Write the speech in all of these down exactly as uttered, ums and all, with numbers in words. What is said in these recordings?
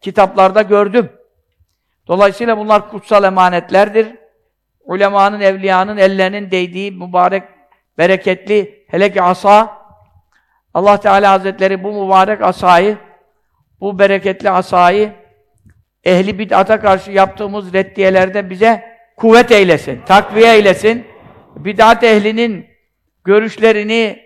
kitaplarda gördüm. Dolayısıyla bunlar kutsal emanetlerdir. Ulemanın, evliyanın ellerinin değdiği mübarek, bereketli, hele ki asa, Allah Teala Hazretleri bu mübarek asayı, bu bereketli asayı, ehli bid'ata karşı yaptığımız reddiyelerde bize kuvvet eylesin, takviye eylesin. Bid'at ehlinin görüşlerini,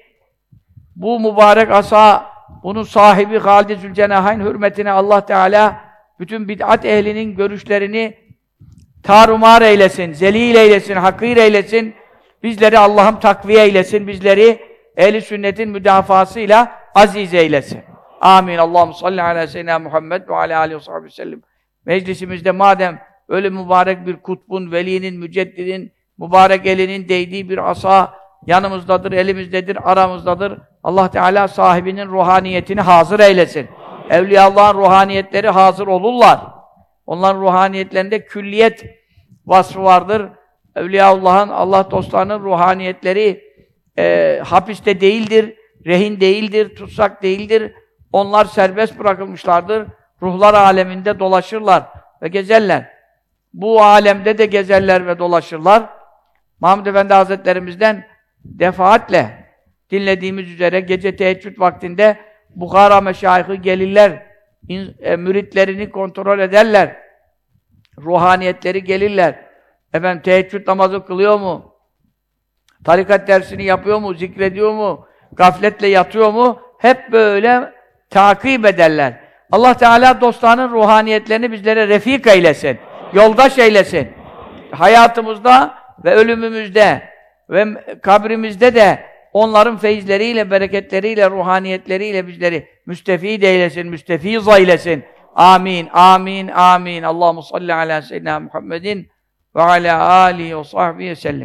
bu mübarek asa, bunun sahibi Halid-i Zülcenahayn hürmetine Allah Teala bütün bid'at ehlinin görüşlerini tarumar eylesin, zelil eylesin, hakir eylesin. Bizleri Allah'ım takviye eylesin, bizleri ehl-i sünnetin müdafasıyla aziz eylesin. Amin. Allahumme salli ala seyyidina Muhammed ve ala alihi ve sahbihi sellem. Meclisimizde madem öyle mübarek bir kutbun, velinin, müceddidin, mübarek elinin değdiği bir asa yanımızdadır, elimizdedir, aramızdadır. Allah Teala sahibinin ruhaniyetini hazır eylesin. Evliyaullah'ın ruhaniyetleri hazır olurlar. Onların ruhaniyetlerinde külliyet vasfı vardır. Evliyaullah'ın, Allah dostlarının ruhaniyetleri e, hapiste değildir, rehin değildir, tutsak değildir. Onlar serbest bırakılmışlardır. Ruhlar aleminde dolaşırlar ve gezerler. Bu alemde de gezerler ve dolaşırlar. Mahmud Efendi Hazretlerimizden defaatle dinlediğimiz üzere gece teheccüd vaktinde Bukhara meşayihı gelirler, e, müritlerini kontrol ederler, ruhaniyetleri gelirler. Efendim teheccüd namazı kılıyor mu? Tarikat dersini yapıyor mu? Zikrediyor mu? Gafletle yatıyor mu? Hep böyle takip ederler. Allah Teala dostlarının ruhaniyetlerini bizlere refik eylesin, yoldaş eylesin. Hayatımızda ve ölümümüzde ve kabrimizde de onların feyizleriyle, bereketleriyle, ruhaniyetleriyle bizleri müstefid eylesin, müstefiz eylesin. Amin, amin, amin. Allahumme salli ala seyyidina Muhammedin ve ala alihi ve sahbihi sellem.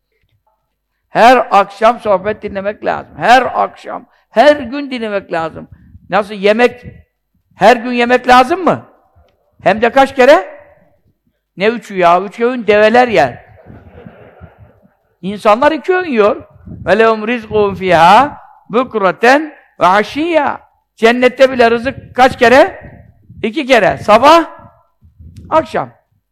Her akşam sohbet dinlemek lazım. Her akşam, her gün dinlemek lazım. Nasıl yemek? Her gün yemek lazım mı? Hem de kaç kere? Ne üçü ya? Üç öğün develer yer. İnsanlar iki öğün yiyor. وَلَهُمْ رِزْقُهُمْ فِيهَا بُكْرَةً وَعَشِيًّا. Cennette bile rızık kaç kere? İki kere. Sabah, akşam.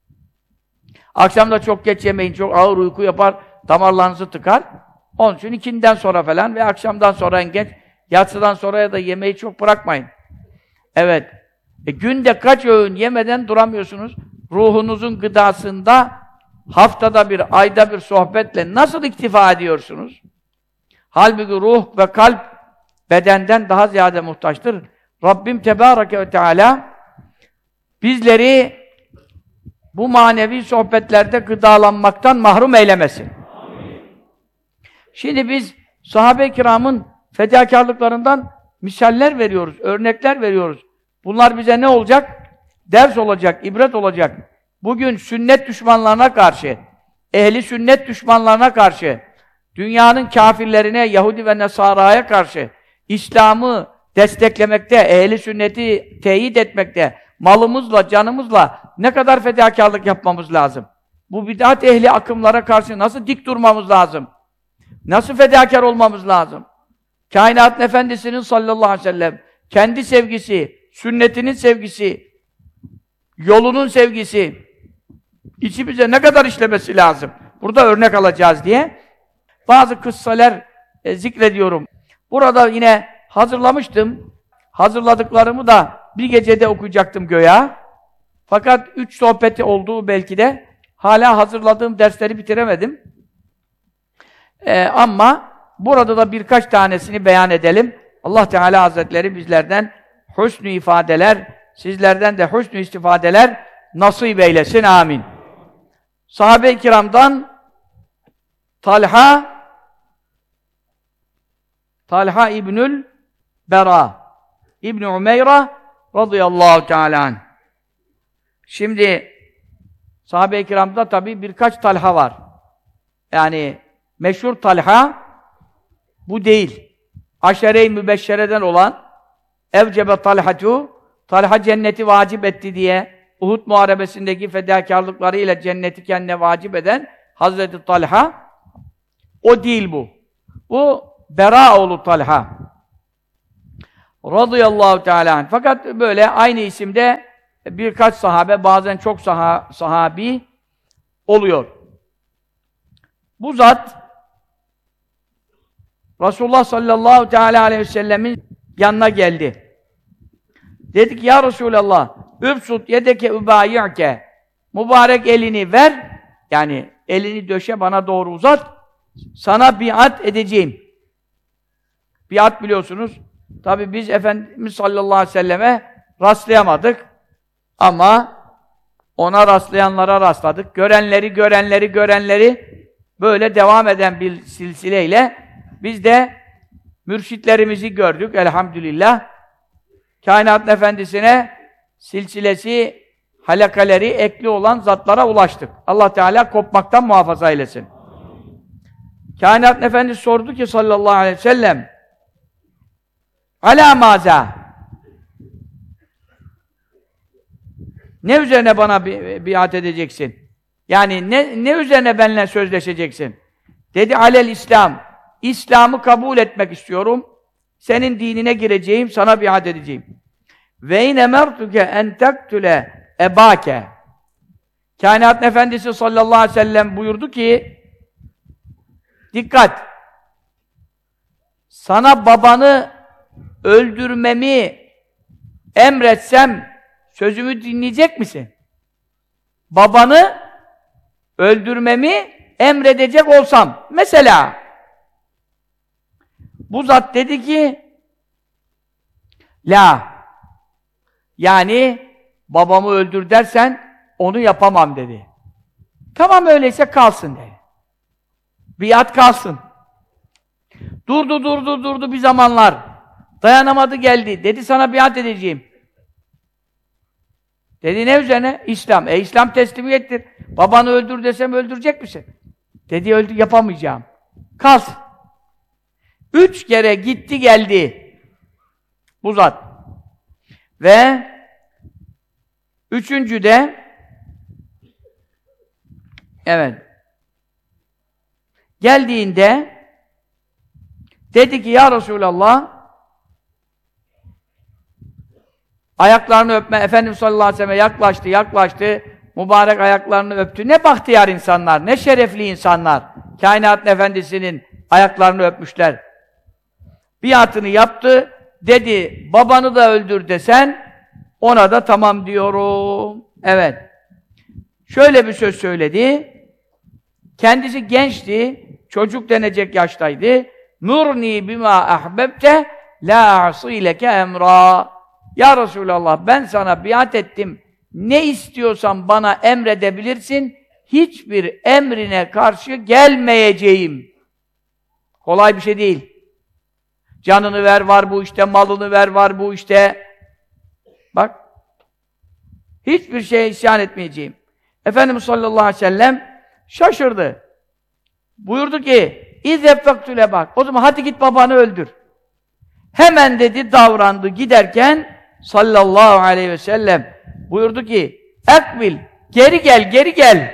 Akşam da çok geç yemeyin, çok ağır uyku yapar, damarlarınızı tıkar. Onun için ikinden sonra falan ve akşamdan sonra en geç, yatsıdan sonraya da yemeği çok bırakmayın. Evet. E, günde kaç öğün yemeden duramıyorsunuz? Ruhunuzun gıdasında haftada bir, ayda bir sohbetle nasıl iktifa ediyorsunuz? Halbuki ruh ve kalp bedenden daha ziyade muhtaçtır. Rabbim Tebareke ve Teala bizleri bu manevi sohbetlerde gıdalanmaktan mahrum eylemesin. Amin. Şimdi biz sahabe-i kiramın fedakarlıklarından misaller veriyoruz, örnekler veriyoruz. Bunlar bize ne olacak? Ders olacak, ibret olacak. Bugün sünnet düşmanlarına karşı, ehli sünnet düşmanlarına karşı, dünyanın kâfirlerine, Yahudi ve Nesara'ya karşı İslam'ı desteklemekte, ehli sünneti teyit etmekte, malımızla, canımızla ne kadar fedakarlık yapmamız lazım? Bu bid'at ehli akımlara karşı nasıl dik durmamız lazım? Nasıl fedakar olmamız lazım? Kainatın Efendisi'nin sallallahu aleyhi ve sellem kendi sevgisi, sünnetinin sevgisi, yolunun sevgisi içimize ne kadar işlemesi lazım? Burada örnek alacağız diye bazı kıssalar e, zikrediyorum. Burada yine hazırlamıştım. Hazırladıklarımı da bir gecede okuyacaktım göya. Fakat üç sohbeti olduğu belki de hala hazırladığım dersleri bitiremedim. E, ama burada da birkaç tanesini beyan edelim. Allah Teala Hazretleri bizlerden husnü ifadeler, sizlerden de husnü istifadeler nasip eylesin. Amin. Sahabe-i kiramdan Talha Talha İbnül Bera İbn Umeyra radıyallahu teala anh. Şimdi sahabe-i kiramda tabii birkaç Talha var. Yani meşhur Talha bu değil. Aşere-i mübeşşereden olan Evcebe Talhatu, Talha cenneti vacip etti diye Uhud muharebesindeki fedakarlıklarıyla cenneti kendine vacip eden Hazreti Talha, o değil bu. Bu Bera oğlu Talha radıyallahu teala anh. Fakat böyle aynı isimde birkaç sahabe, bazen çok saha, sahabi oluyor. Bu zat Resulullah sallallahu teala aleyhi ve sellemin yanına geldi. Dedi ki ya Resulallah übsut yedeke übayi'ke mübarek elini ver, yani elini döşe bana doğru uzat, sana biat edeceğim. Biat biliyorsunuz, tabi biz Efendimiz sallallahu aleyhi ve selleme rastlayamadık ama ona rastlayanlara rastladık. Görenleri, görenleri, görenleri böyle devam eden bir silsileyle biz de mürşitlerimizi gördük elhamdülillah. Kainatın Efendisi'ne silsilesi, halakaleri ekli olan zatlara ulaştık. Allah Teala kopmaktan muhafaza eylesin. Kainatın Efendisi sordu ki sallallahu aleyhi ve sellem alâ mâzâ, ne üzerine bana bi biat edeceksin? Yani ne, ne üzerine benimle sözleşeceksin? Dedi alel İslam. İslam'ı kabul etmek istiyorum. Senin dinine gireceğim, sana biat edeceğim. Ve in emertuke en tektüle ebâke. Kainatın Efendisi sallallahu aleyhi ve sellem buyurdu ki dikkat! Sana babanı öldürmemi emretsem sözümü dinleyecek misin? Babanı öldürmemi emredecek olsam mesela bu zat dedi ki la, yani babamı öldür dersen onu yapamam dedi. Tamam öyleyse kalsın dedi. Biat kalsın. Durdu durdu durdu bir zamanlar. Dayanamadı geldi. Dedi sana biat edeceğim. Dedi ne üzerine? İslam. E İslam teslimiyettir. Babanı öldür desem öldürecek misin? Dedi öldür yapamayacağım. Kalsın. Üç kere gitti geldi bu zat. Ve üçüncü de evet geldiğinde dedi ki ya Resulallah ayaklarını öpme, Efendimiz sallallahu aleyhi ve sellem yaklaştı, yaklaştı, mübarek ayaklarını öptü. Ne bahtiyar insanlar, ne şerefli insanlar. Kainatın Efendisi'nin ayaklarını öpmüşler. Biatını yaptı, dedi, babanı da öldür desen, ona da tamam diyorum. Evet. Şöyle bir söz söyledi. Kendisi gençti, çocuk denecek yaştaydı. Nurni bima ahbebte, la asileke emra. Ya Resulallah, ben sana biat ettim. Ne istiyorsan bana emredebilirsin. Hiçbir emrine karşı gelmeyeceğim. Kolay bir şey değil. Canını ver var bu işte, malını ver var bu işte. Bak. Hiçbir şeye isyan etmeyeceğim. Efendimiz sallallahu aleyhi ve sellem şaşırdı. Buyurdu ki, İzzeffektüle bak. O zaman hadi git babanı öldür. Hemen dedi davrandı giderken sallallahu aleyhi ve sellem buyurdu ki, ekbil, geri gel, geri gel.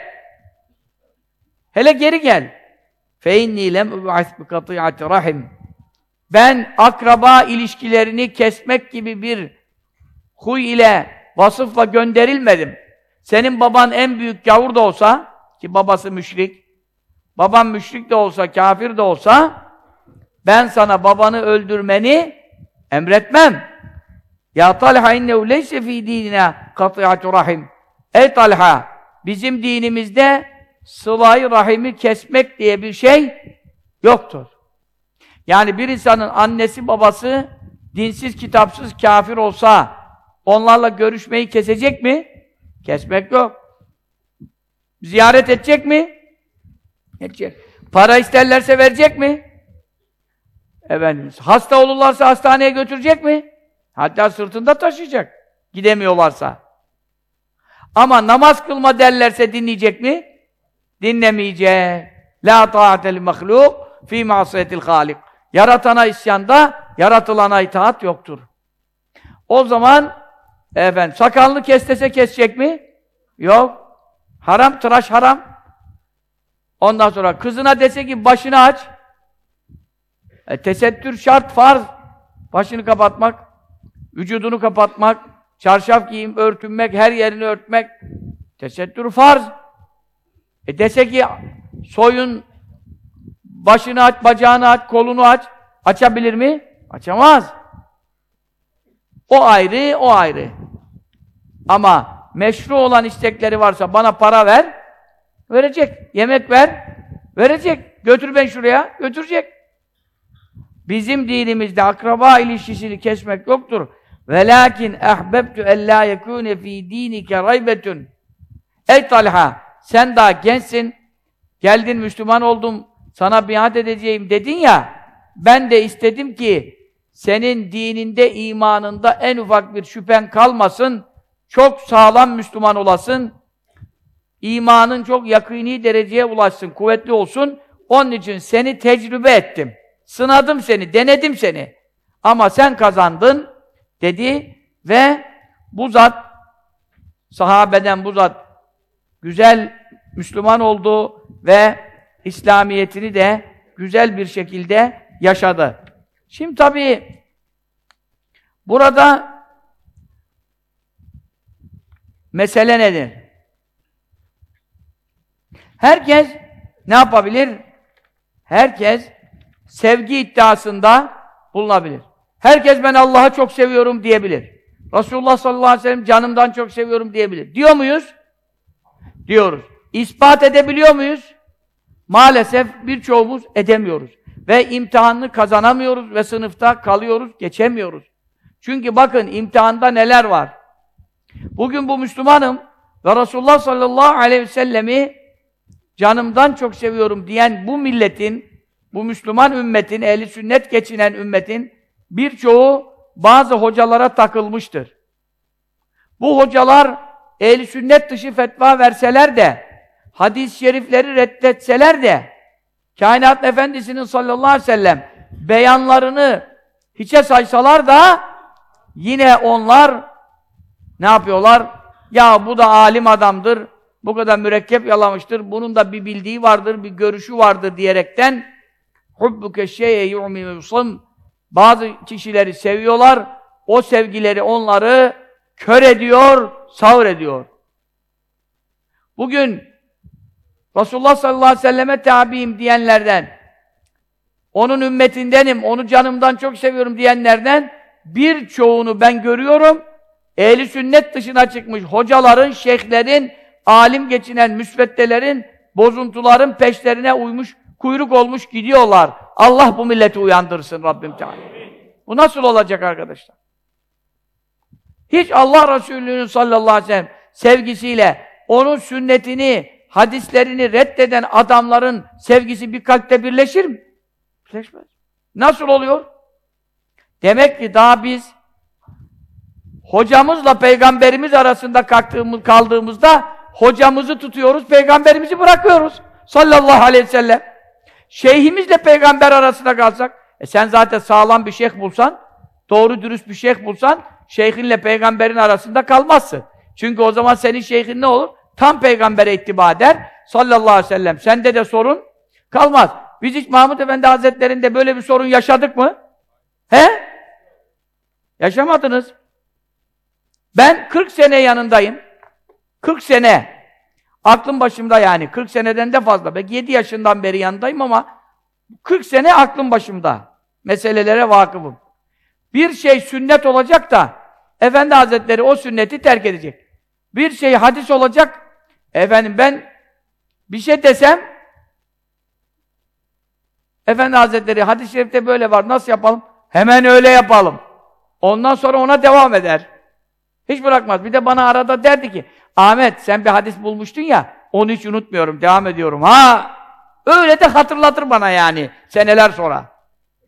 Hele geri gel. Fe inni lem ub'as bi kati'ati rahim. Ben akraba ilişkilerini kesmek gibi bir huy ile, vasıfla gönderilmedim. Senin baban en büyük gavur da olsa, ki babası müşrik, baban müşrik de olsa, kafir de olsa, ben sana babanı öldürmeni emretmem. Ya Talha innehu leyse fî dînina kati'atu rahim. Ey Talha, bizim dinimizde sıla-i rahimi kesmek diye bir şey yoktur. Yani bir insanın annesi babası dinsiz, kitapsız, kafir olsa onlarla görüşmeyi kesecek mi? Kesmek yok. Ziyaret edecek mi? Edecek. Para isterlerse verecek mi? Efendimiz. Hasta olurlarsa hastaneye götürecek mi? Hatta sırtında taşıyacak. Gidemiyorlarsa. Ama namaz kılma derlerse dinleyecek mi? Dinlemeyecek. La ta'atel mahluk fi ma'siyetil halik. Yaratana isyanda, yaratılana itaat yoktur. O zaman efendim sakalını kes dese kesecek mi? Yok. Haram, tıraş haram. Ondan sonra kızına dese ki başını aç. E, tesettür şart, farz. Başını kapatmak, vücudunu kapatmak, çarşaf giyim, örtünmek, her yerini örtmek, tesettür farz. E dese ki, soyun, başını aç, bacağını aç, kolunu aç, açabilir mi? Açamaz. O ayrı, o ayrı. Ama meşru olan istekleri varsa bana para ver, verecek. Yemek ver, verecek. Götür ben şuraya, götürecek. Bizim dinimizde akraba ilişkisini kesmek yoktur. Velakin ahbebtu en la yekune fi dinike raybetun. Ey Talha, sen daha gençsin. Geldin, Müslüman oldum, sana biat edeceğim dedin ya. Ben de istedim ki senin dininde, imanında en ufak bir şüphen kalmasın. Çok sağlam Müslüman olasın. İmanın çok yakînî dereceye ulaşsın, kuvvetli olsun. Onun için seni tecrübe ettim. Sınadım seni, denedim seni. Ama sen kazandın dedi ve bu zat, sahabeden bu zat güzel Müslüman oldu ve İslamiyetini de güzel bir şekilde yaşadı. Şimdi tabii burada mesele nedir? Herkes ne yapabilir? Herkes sevgi iddiasında bulunabilir. Herkes ben Allah'ı çok seviyorum diyebilir. Resulullah sallallahu aleyhi ve sellem canımdan çok seviyorum diyebilir. Diyor muyuz? Diyoruz. İspat edebiliyor muyuz? Maalesef birçoğumuz edemiyoruz. Ve imtihanını kazanamıyoruz ve sınıfta kalıyoruz, geçemiyoruz. Çünkü bakın imtihanda neler var. Bugün bu Müslümanım ve Resulullah sallallahu aleyhi ve sellemi canımdan çok seviyorum diyen bu milletin, bu Müslüman ümmetin, ehli sünnet geçinen ümmetin birçoğu bazı hocalara takılmıştır. Bu hocalar ehli sünnet dışı fetva verseler de, hadis-i şerifleri reddetseler de, kainat efendisinin sallallahu aleyhi ve sellem beyanlarını hiçe saysalar da yine onlar ne yapıyorlar? Ya bu da alim adamdır, bu kadar mürekkep yalamıştır, bunun da bir bildiği vardır, bir görüşü vardır diyerekten hubbuke şey'e yu'mi muslim, bazı kişileri seviyorlar, o sevgileri onları kör ediyor, sağır ediyor. Bugün Resulullah sallallahu aleyhi ve selleme tabiyim diyenlerden, onun ümmetindenim, onu canımdan çok seviyorum diyenlerden birçoğunu ben görüyorum, ehli sünnet dışına çıkmış hocaların, şeyhlerin, alim geçinen müsveddelerin, bozuntuların peşlerine uymuş, kuyruk olmuş gidiyorlar. Allah bu milleti uyandırsın Rabbim Teala. Bu nasıl olacak arkadaşlar? Hiç Allah Resulü'nün sallallahu aleyhi ve sellem sevgisiyle, onun sünnetini, hadislerini reddeden adamların sevgisi bir kalpte birleşir mi? Birleşmez. Nasıl oluyor? Demek ki daha biz hocamızla peygamberimiz arasında kaldığımızda hocamızı tutuyoruz, peygamberimizi bırakıyoruz. Sallallahu aleyhi ve sellem. Şeyhimizle peygamber arasında kalsak, e sen zaten sağlam bir şeyh bulsan, doğru dürüst bir şeyh bulsan, şeyhinle peygamberin arasında kalmazsın. Çünkü o zaman senin şeyhin ne olur? Tam peygambere ittiba eder. Sallallahu aleyhi ve sellem. Sende de sorun kalmaz. Biz hiç Mahmud Efendi Hazretleri'nde böyle bir sorun yaşadık mı? He? Yaşamadınız. Ben kırk sene yanındayım. kırk sene. Aklım başımda yani. kırk seneden de fazla. Belki yedi yaşından beri yanındayım ama kırk sene aklım başımda. Meselelere vakıfım. Bir şey sünnet olacak da Efendi Hazretleri o sünneti terk edecek. Bir şey hadis olacak. Efendim ben bir şey desem Efendi Hazretleri hadis-i şerifte böyle var. Nasıl yapalım? Hemen öyle yapalım. Ondan sonra ona devam eder. Hiç bırakmaz. Bir de bana arada derdi ki Ahmet sen bir hadis bulmuştun ya onu hiç unutmuyorum. Devam ediyorum. Ha! Öyle de hatırlatır bana yani seneler sonra.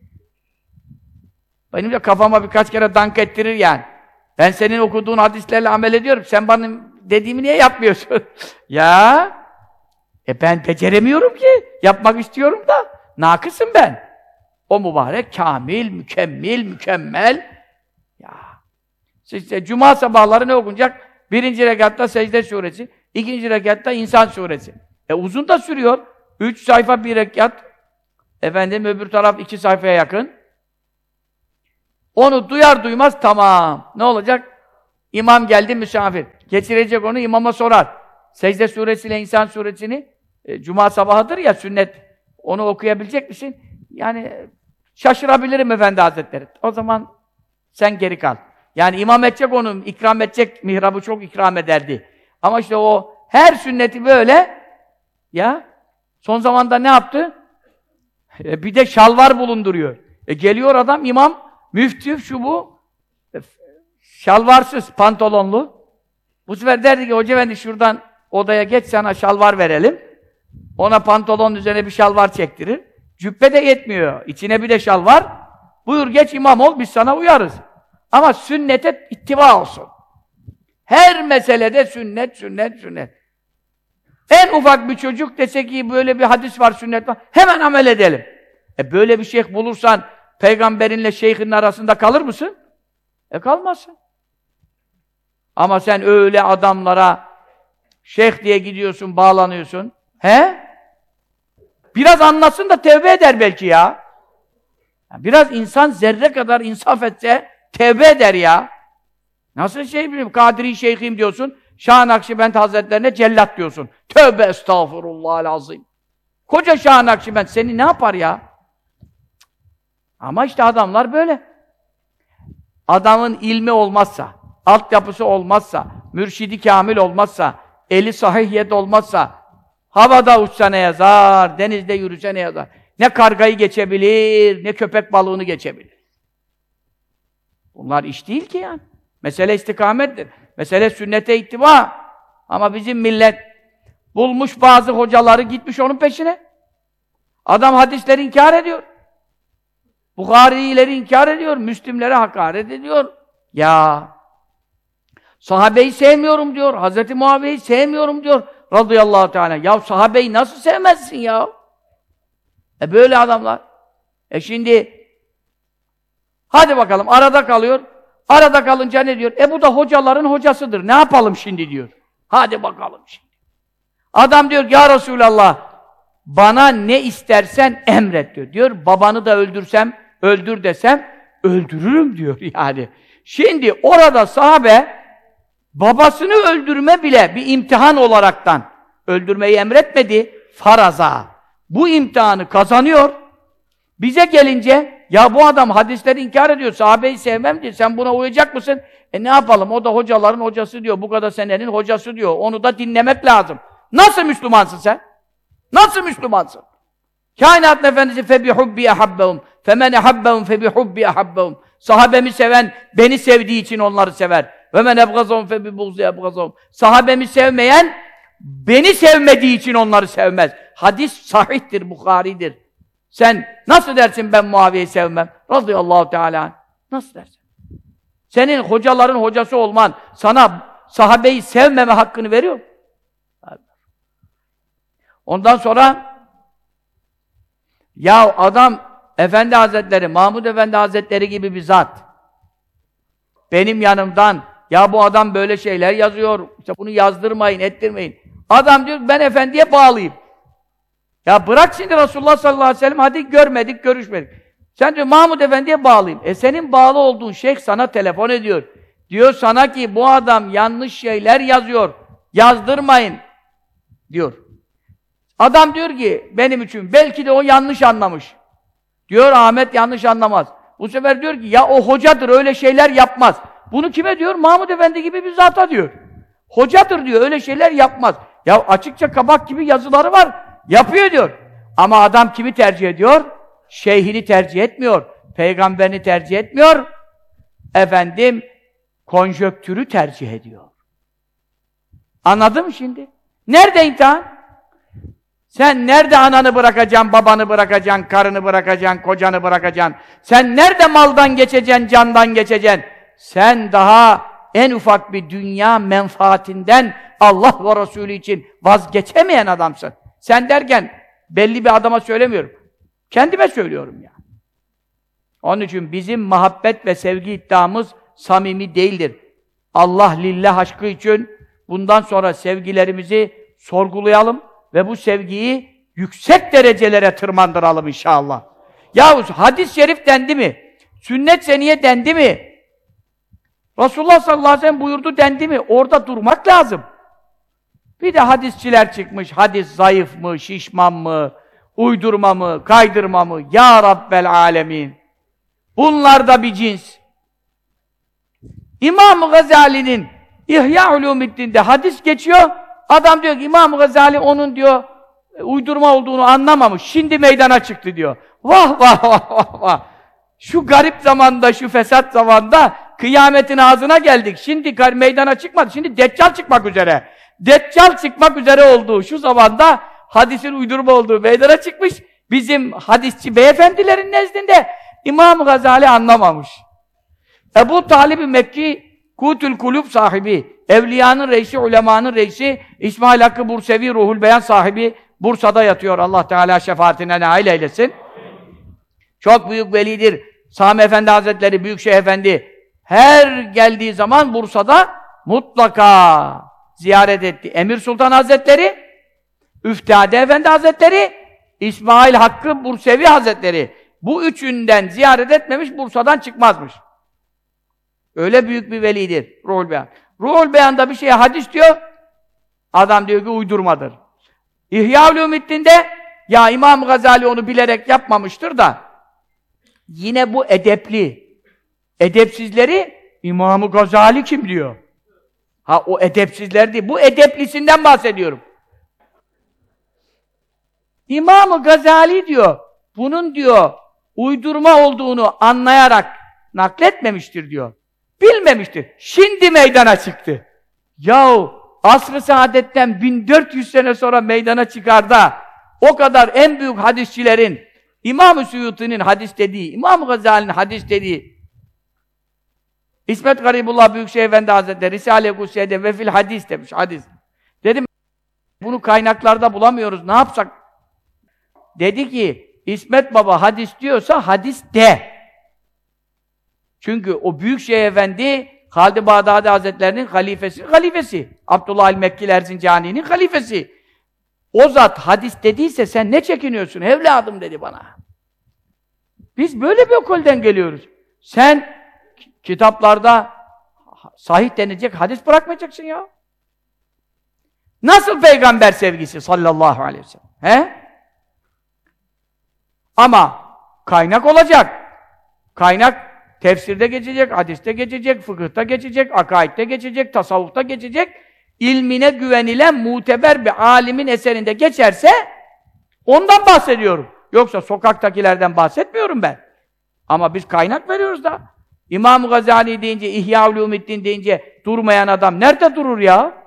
Benim de kafama birkaç kere dank ettirir yani. Ben senin okuduğun hadislerle amel ediyorum. Sen benim dediğimi niye yapmıyorsun? Ya! E ben beceremiyorum ki. Yapmak istiyorum da. Nakısım ben. O mübarek, kamil, mükemmel, mükemmel. Ya! İşte cuma sabahları ne okunacak? Birinci rekatta secde suresi, ikinci rekatta insan suresi. E uzun da sürüyor. Üç sayfa bir rekat. Efendim öbür taraf iki sayfaya yakın. Onu duyar duymaz tamam. Ne olacak? İmam geldi misafir. Getirecek onu, imama sorar. Secde suresiyle İnsan suresini, e, Cuma sabahıdır ya sünnet, onu okuyabilecek misin? Yani şaşırabilirim Efendi Hazretleri. O zaman sen geri kal. Yani imam edecek onu, ikram edecek, mihrabı çok ikram ederdi. Ama işte o her sünneti böyle, ya son zamanda ne yaptı? E, bir de şalvar bulunduruyor. E, geliyor adam, imam, müftü, şu bu, e, şalvarsız, pantolonlu. Bu sefer derdi ki, Hoca Efendi şuradan odaya geç, sana şalvar verelim. Ona pantolonun üzerine bir şalvar çektirir. Cübbe de yetmiyor. İçine bir de şalvar. Buyur geç imam ol, biz sana uyarız. Ama sünnete ittiba olsun. Her meselede sünnet, sünnet, sünnet. En ufak bir çocuk dese ki böyle bir hadis var, sünnet var, hemen amel edelim. E böyle bir şeyh bulursan, peygamberinle şeyhin arasında kalır mısın? E kalmazsın. Ama sen öyle adamlara şeyh diye gidiyorsun, bağlanıyorsun. He? Biraz anlasın da tevbe eder belki ya. Biraz insan zerre kadar insaf etse tevbe eder ya. Nasıl şey bileyim, Kadiri şeyhim diyorsun, Şah-ı Nakşibend Hazretlerine cellat diyorsun. Tövbe estağfurullahal-azim. Koca Şah-ı Nakşibend seni ne yapar ya? Ama işte adamlar böyle. Adamın ilmi olmazsa, altyapısı olmazsa, mürşidi kamil olmazsa, eli sahihiyet olmazsa, havada uçsa ne yazar, denizde yürüse ne yazar? Ne kargayı geçebilir, ne köpek balığını geçebilir. Bunlar iş değil ki yani. Mesele istikamettir. Mesele sünnete ittiba. Ama bizim millet bulmuş bazı hocaları, gitmiş onun peşine. Adam hadisleri inkar ediyor. Buhari'leri inkar ediyor, Müslimlere hakaret ediyor. Ya sahabeyi sevmiyorum diyor, Hazreti Muaviye'yi sevmiyorum diyor radıyallahu teala. Ya sahabeyi nasıl sevmezsin ya? E böyle adamlar. E şimdi hadi bakalım arada kalıyor. Arada kalınca ne diyor? E bu da hocaların hocasıdır. Ne yapalım şimdi diyor. Hadi bakalım şimdi. Adam diyor ya Resulallah, bana ne istersen emret diyor. Diyor babanı da öldürsem, öldür desem öldürürüm diyor yani. Şimdi orada sahabe babasını öldürme bile bir imtihan olaraktan öldürmeyi emretmedi, faraza. Bu imtihanı kazanıyor. Bize gelince ya bu adam hadisleri inkar ediyor, sahabeyi sevmem diyor, sen buna uyacak mısın? E ne yapalım, o da hocaların hocası diyor, bu kadar senenin hocası diyor, onu da dinlemek lazım. Nasıl Müslümansın sen? Nasıl Müslümansın? Kainatın Efendisi febihubbi ahabbehum femen ahabbehum febihubbi ahabbehum. Sahabemi seven beni sevdiği için onları sever. Ve men ebgazahum febibughzi ebgazahum. Sahabemi sevmeyen beni sevmediği için onları sevmez. Hadis sahihtir, Bukhari'dir. Sen nasıl dersin ben Muaviye'yi sevmem? Radıyallahu teala. Nasıl dersin? Senin hocaların hocası olman sana sahabeyi sevmeme hakkını veriyor. Ondan sonra ya adam Efendi Hazretleri, Mahmud Efendi Hazretleri gibi bir zat benim yanımdan ya bu adam böyle şeyler yazıyor, işte bunu yazdırmayın, ettirmeyin. Adam diyor ben efendiye bağlıyım. Ya bırak şimdi Resulullah sallallahu aleyhi ve sellem, hadi görmedik, görüşmedik. Sen diyor Mahmud Efendi'ye bağlıyım. E senin bağlı olduğun şeyh sana telefon ediyor. Diyor sana ki bu adam yanlış şeyler yazıyor, yazdırmayın diyor. Adam diyor ki benim için belki de o yanlış anlamış. Diyor Ahmet yanlış anlamaz. Bu sefer diyor ki ya o hocadır, öyle şeyler yapmaz. Bunu kime diyor? Mahmud Efendi gibi bir zata diyor. Hocadır diyor, öyle şeyler yapmaz. Ya açıkça kabak gibi yazıları var, yapıyor diyor. Ama adam kimi tercih ediyor? Şeyhini tercih etmiyor, peygamberini tercih etmiyor. Efendim, konjöktürü tercih ediyor. Anladın mı şimdi? Nerede imtihan? Sen nerede ananı bırakacaksın, babanı bırakacaksın, karını bırakacaksın, kocanı bırakacaksın? Sen nerede maldan geçeceksin, candan geçeceksin? Sen daha en ufak bir dünya menfaatinden Allah ve Resulü için vazgeçemeyen adamsın. Sen derken belli bir adama söylemiyorum. Kendime söylüyorum ya. Onun için bizim muhabbet ve sevgi iddiamız samimi değildir. Allah lillah aşkı için bundan sonra sevgilerimizi sorgulayalım ve bu sevgiyi yüksek derecelere tırmandıralım inşallah. Yahu hadis-i şerif dendi mi? Sünnet seniye dendi mi? Resulullah sallallahu aleyhi ve sellem buyurdu dendi mi? Orada durmak lazım. Bir de hadisçiler çıkmış. Hadis zayıf mı, şişman mı, uydurma mı, kaydırma mı? Ya Rabbel alemin. Bunlar da bir cins. İmam-ı Gazali'nin İhya Ulûmiddin'de hadis geçiyor. Adam diyor ki İmam-ı Gazali onun diyor uydurma olduğunu anlamamış. Şimdi meydana çıktı diyor. Vah vah vah vah vah. Şu garip zamanda, şu fesat zamanda kıyametin ağzına geldik. Şimdi meydana çıkmadı. Şimdi Deccal çıkmak üzere. Deccal çıkmak üzere olduğu şu zamanda hadisin uydurma olduğu meydana çıkmış. Bizim hadisçi beyefendilerin nezdinde İmam-ı Gazali anlamamış. Ebu Talib-i Mekki Kutül Kulub sahibi, evliyanın reisi, ulemanın reisi, İsmail Hakkı Bursevi Ruhul Beyan sahibi Bursa'da yatıyor. Allah Teala şefaatine nail eylesin. Çok büyük velidir. Sami Efendi Hazretleri, Büyükşehir Efendi her geldiği zaman Bursa'da mutlaka ziyaret etti. Emir Sultan Hazretleri, Üftade Efendi Hazretleri, İsmail Hakkı Bursevi Hazretleri. Bu üçünden ziyaret etmemiş, Bursa'dan çıkmazmış. Öyle büyük bir velidir Ruhul Beyan. Ruhul Beyan'da bir şeye hadis diyor, adam diyor ki uydurmadır. İhya Ulûmiddin'de ya İmam Gazali onu bilerek yapmamıştır da yine bu edepli, edepsizleri İmam Gazali kim diyor? Ha o edepsizler değil, bu edeplisinden bahsediyorum. İmam Gazali diyor, bunun diyor uydurma olduğunu anlayarak nakletmemiştir diyor. Bilmemiştir. Şimdi meydana çıktı. Yahu asr-ı saadetten bin dört yüz sene sonra meydana çıkar da o kadar en büyük hadisçilerin İmam-ı Suyuti'nin hadis dediği, İmam Gazali'nin hadis dediği, İsmet Garibullah Büyükşehir Efendi Hazretleri Risale-i Kutsiye'de ve fil hadis demiş, hadis. Dedim, bunu kaynaklarda bulamıyoruz, ne yapsak? Dedi ki, İsmet Baba hadis diyorsa hadis de. Çünkü o Büyükşehir Efendi, Halid-i Bağdadi Hazretlerinin halifesi, halifesi. Abdullah el-Mekkil Erzincani'nin halifesi. O zat hadis dediyse sen ne çekiniyorsun evladım dedi bana. Biz böyle bir okulden geliyoruz. Sen kitaplarda sahih denilecek hadis bırakmayacaksın ya. Nasıl peygamber sevgisi sallallahu aleyhi ve sellem? He? Ama kaynak olacak. Kaynak tefsirde geçecek, hadiste geçecek, fıkıhta geçecek, akaidde geçecek, tasavvufta geçecek. İlmine güvenilen muteber bir alimin eserinde geçerse ondan bahsediyorum. Yoksa sokaktakilerden bahsetmiyorum ben. Ama biz kaynak veriyoruz da. İmam Gazali deyince, İhya Ulûmiddin deyince durmayan adam nerede durur ya?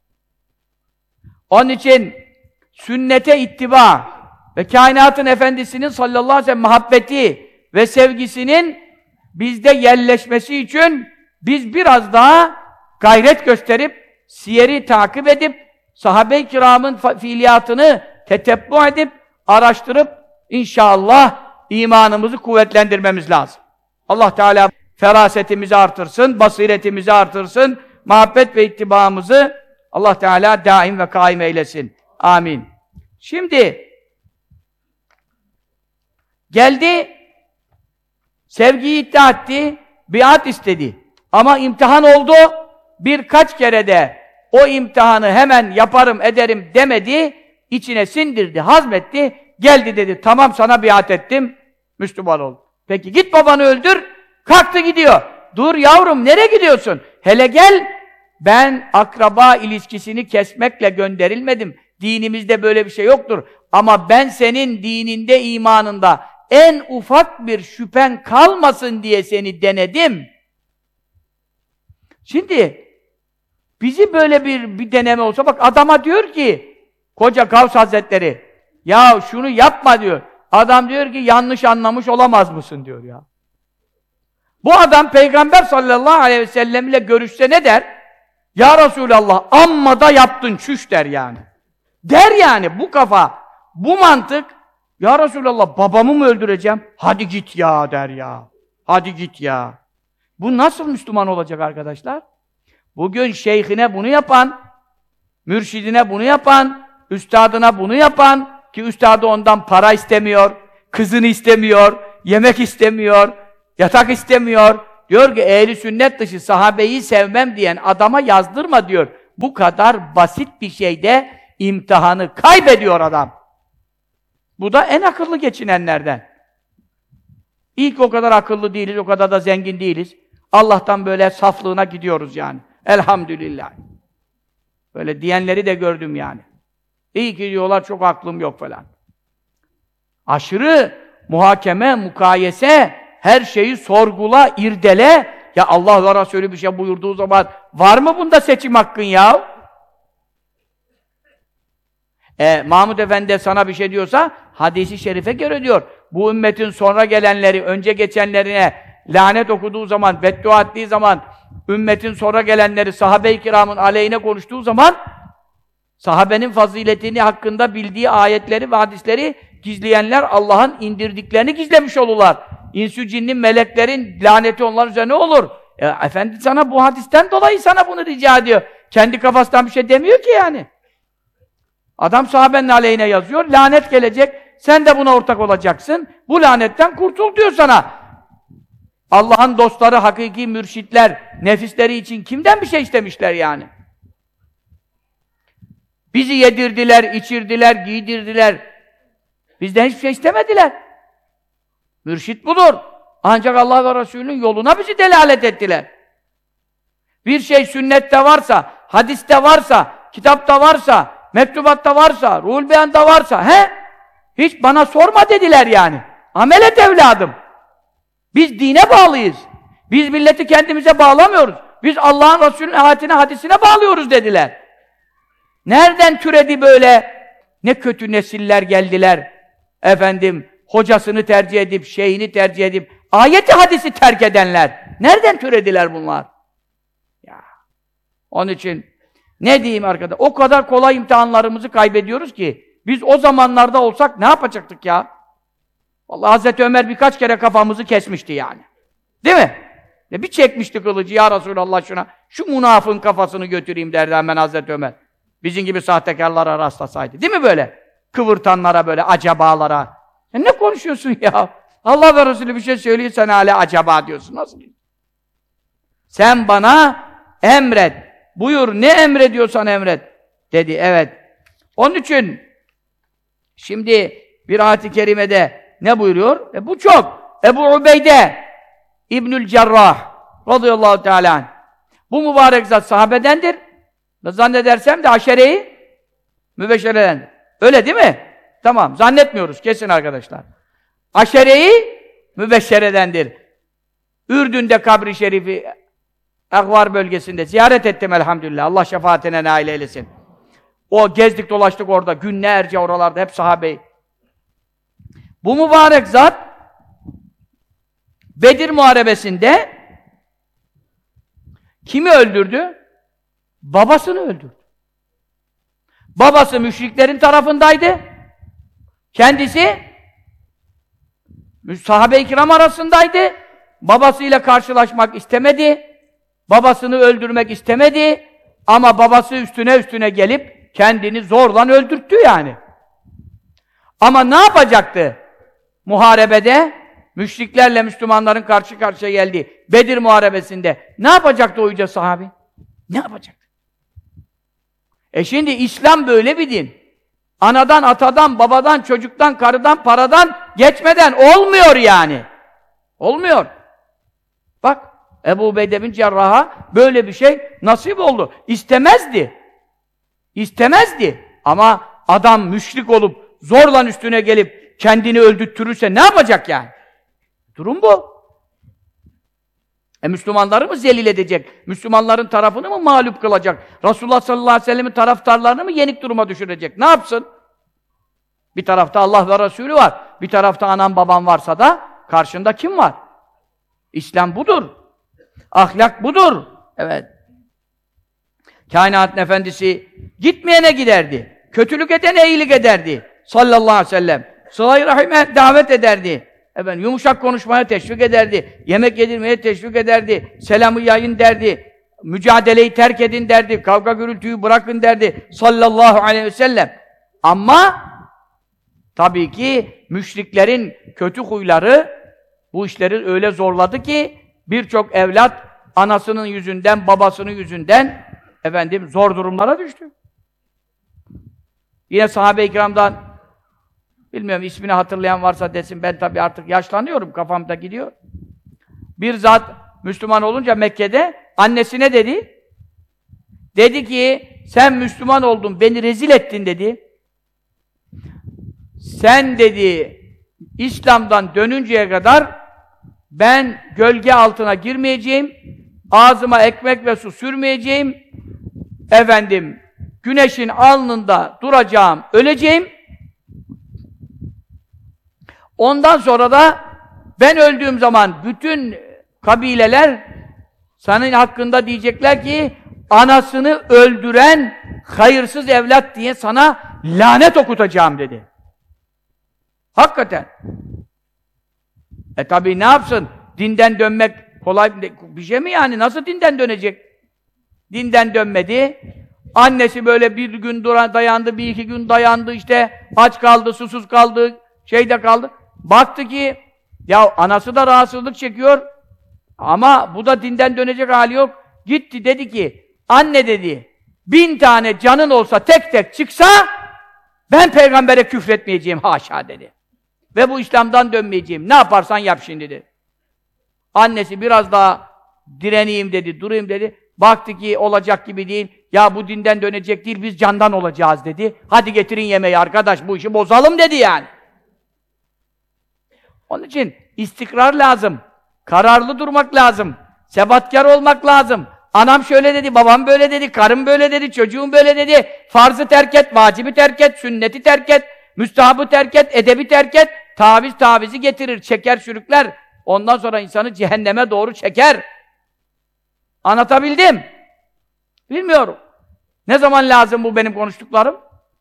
Onun için sünnete ittiba ve kainatın efendisinin sallallahu aleyhi ve sellem muhabbeti ve sevgisinin bizde yerleşmesi için biz biraz daha gayret gösterip siyeri takip edip sahabe-i kiramın fiiliyatını tetebbu edip araştırıp inşallah imanımızı kuvvetlendirmemiz lazım. Allah Teala ferasetimizi artırsın, basiretimizi artırsın, muhabbet ve ittibaımızı Allah Teala daim ve kaim eylesin. Amin. Şimdi geldi, sevgiyi iddia etti, biat istedi. Ama imtihan oldu, birkaç kere de o imtihanı hemen yaparım ederim demedi, içine sindirdi, hazmetti, geldi dedi, tamam sana biat ettim, Müslüman ol. Peki git babanı öldür, kalktı gidiyor. Dur yavrum, nereye gidiyorsun? Hele gel, ben akraba ilişkisini kesmekle gönderilmedim. Dinimizde böyle bir şey yoktur. Ama ben senin dininde, imanında en ufak bir şüphen kalmasın diye seni denedim. Şimdi bizi böyle bir, bir deneme olsa, bak adama diyor ki koca Gavs Hazretleri, ya şunu yapma diyor. Adam diyor ki yanlış anlamış olamaz mısın diyor ya. Bu adam Peygamber sallallahu aleyhi ve sellem ile görüşse ne der? Ya Resulallah amma da yaptın çüş der yani. Der yani bu kafa, bu mantık. Ya Resulallah babamı mı öldüreceğim? Hadi git ya der ya. Hadi git ya. Bu nasıl Müslüman olacak arkadaşlar? Bugün şeyhine bunu yapan, mürşidine bunu yapan, üstadına bunu yapan, ki üstadı ondan para istemiyor, kızını istemiyor, yemek istemiyor, yatak istemiyor, Diyor ki ehli sünnet dışı sahabeyi sevmem diyen adama yazdırma diyor. Bu kadar basit bir şeyde imtihanı kaybediyor adam. Bu da en akıllı geçinenlerden. İlk o kadar akıllı değiliz, o kadar da zengin değiliz. Allah'tan böyle saflığına gidiyoruz yani. Elhamdülillah. Böyle diyenleri de gördüm yani. İyi ki diyorlar çok aklım yok falan. Aşırı muhakeme, mukayese, her şeyi sorgula, irdele. Ya Allah ve Resulü bir şey buyurduğu zaman var mı bunda seçim hakkın ya? E, Mahmud Efendi sana bir şey diyorsa hadisi şerife göre diyor. Bu ümmetin sonra gelenleri, önce geçenlerine lanet okuduğu zaman, beddua ettiği zaman, ümmetin sonra gelenleri sahabe-i kiramın aleyhine konuştuğu zaman sahabenin faziletini hakkında bildiği ayetleri ve hadisleri gizleyenler Allah'ın indirdiklerini gizlemiş olurlar. İnsü cinnin, meleklerin laneti onların üzerine olur. E, Efendi sana bu hadisten dolayı sana bunu rica ediyor. Kendi kafasından bir şey demiyor ki yani. Adam sahabenin aleyhine yazıyor, lanet gelecek, sen de buna ortak olacaksın, bu lanetten kurtul diyor sana. Allah'ın dostları, hakiki mürşitler, nefisleri için kimden bir şey istemişler yani? Bizi yedirdiler, içirdiler, giydirdiler. Bizden hiçbir şey istemediler. Mürşit budur. Ancak Allah ve Resulü'nün yoluna bizi delalet ettiler. Bir şey sünnette varsa, hadiste varsa, kitapta varsa, mektubatta varsa, ruhul beyanda varsa, he? Hiç bana sorma dediler yani. Amel et evladım. Biz dine bağlıyız. Biz milleti kendimize bağlamıyoruz. Biz Allah'ın Resulü'nün ayetine, hadisine bağlıyoruz dediler. Nereden türedi böyle? Ne kötü nesiller geldiler. Efendim, hocasını tercih edip, şeyhini tercih edip, ayeti hadisi terk edenler. Nereden türediler bunlar? Ya. Onun için ne diyeyim arkadaşlar? O kadar kolay imtihanlarımızı kaybediyoruz ki biz o zamanlarda olsak ne yapacaktık ya? Vallahi Hazreti Ömer birkaç kere kafamızı kesmişti yani. Değil mi? E bir çekmişti kılıcı ya Resulallah şuna. Şu münafığın kafasını götüreyim derdi hemen Hazreti Ömer. Bizim gibi sahtekarlara rastlasaydı. Değil mi böyle? Kıvırtanlara böyle, acabalara. E ne konuşuyorsun ya? Allah ve Resulü bir şey söylüyor, sen hala acaba diyorsun. Nasıl? Sen bana emret. Buyur, ne emrediyorsan emret. Dedi, evet. Onun için şimdi bir ayet-i kerimede ne buyuruyor? E bu çok. Ebu Ubeyde İbnül Cerrah radıyallahu teala anh. Bu mübarek zat sahabedendir. Zannedersem de aşere-i mübeşşereden. Öyle değil mi? Tamam, zannetmiyoruz. Kesin arkadaşlar. Aşere-i mübeşşeredendir. Ürdün'de kabri şerifi Akvar bölgesinde ziyaret ettim elhamdülillah. Allah şefaatine nail eylesin. O gezdik dolaştık orada. Günlerce oralarda hep sahabe. Bu mübarek zat Bedir Muharebesi'nde kimi öldürdü? Babasını öldürdü. Babası müşriklerin tarafındaydı. Kendisi sahabe-i kiram arasındaydı. Babasıyla karşılaşmak istemedi. Babasını öldürmek istemedi. Ama babası üstüne üstüne gelip kendini zorla öldürttü yani. Ama ne yapacaktı? Muharebede müşriklerle Müslümanların karşı karşıya geldiği Bedir Muharebesi'nde ne yapacaktı o yüce sahabi? Ne yapacaktı? E şimdi İslam böyle bir din. Anadan, atadan, babadan, çocuktan, karıdan, paradan geçmeden olmuyor yani. Olmuyor. Bak, Ebu Ubeyde bin Cerrah'a böyle bir şey nasip oldu. İstemezdi. İstemezdi. Ama adam müşrik olup zorla üstüne gelip kendini öldürtürürse ne yapacak yani? Durum bu. E Müslümanları mı zelil edecek? Müslümanların tarafını mı mağlup kılacak? Resulullah sallallahu aleyhi ve sellem'in taraftarlarını mı yenik duruma düşürecek? Ne yapsın? Bir tarafta Allah ve Resulü var. Bir tarafta anan baban varsa da karşında kim var? İslam budur. Ahlak budur. Evet. Kainatın efendisi gitmeyene giderdi. Kötülük edene iyilik ederdi. Sallallahu aleyhi ve sellem. Sıla-i rahime davet ederdi. Efendim, yumuşak konuşmaya teşvik ederdi. Yemek yedirmeye teşvik ederdi. Selamı yayın derdi. Mücadeleyi terk edin derdi. Kavga gürültüyü bırakın derdi. Sallallahu aleyhi ve sellem. Ama tabii ki müşriklerin kötü huyları bu işleri öyle zorladı ki Birçok evlat anasının yüzünden, babasının yüzünden efendim zor durumlara düştü. Yine sahabe-i kiramdan bilmiyorum ismini hatırlayan varsa desin, ben tabii artık yaşlanıyorum, kafamda gidiyor. Bir zat Müslüman olunca Mekke'de annesine dedi. Dedi ki sen Müslüman oldun, beni rezil ettin dedi. Sen dedi İslam'dan dönünceye kadar ben gölge altına girmeyeceğim, ağzıma ekmek ve su sürmeyeceğim, efendim güneşin alnında duracağım, öleceğim. Ondan sonra da ben öldüğüm zaman bütün kabileler senin hakkında diyecekler ki anasını öldüren hayırsız evlat diye sana lanet okutacağım dedi. Hakikaten. E tabi ne yapsın? Dinden dönmek kolay bir şey mi yani? Nasıl dinden dönecek? Dinden dönmedi. Annesi böyle bir gün dayandı, bir iki gün dayandı, işte aç kaldı, susuz kaldı, şeyde kaldı. Baktı ki ya anası da rahatsızlık çekiyor ama bu da dinden dönecek hali yok. Gitti dedi ki anne dedi bin tane canın olsa tek tek çıksa ben peygambere küfretmeyeceğim haşa dedi. Ve bu İslam'dan dönmeyeceğim. Ne yaparsan yap şimdi dedi. Annesi biraz daha direneyim dedi, durayım dedi. Baktı ki olacak gibi değil. Ya bu dinden dönecek değil, biz candan olacağız dedi. Hadi getirin yemeği arkadaş, bu işi bozalım dedi yani. Onun için istikrar lazım. Kararlı durmak lazım. Sebatkar olmak lazım. Anam şöyle dedi, babam böyle dedi, karım böyle dedi, çocuğum böyle dedi. Farzı terk et, vacibi terk et, sünneti terk et, müstahabı terk et, edebi terk et. Taviz tavizi getirir, çeker, sürükler. Ondan sonra insanı cehenneme doğru çeker. Anlatabildim? Bilmiyorum. Ne zaman lazım bu benim konuştuklarım?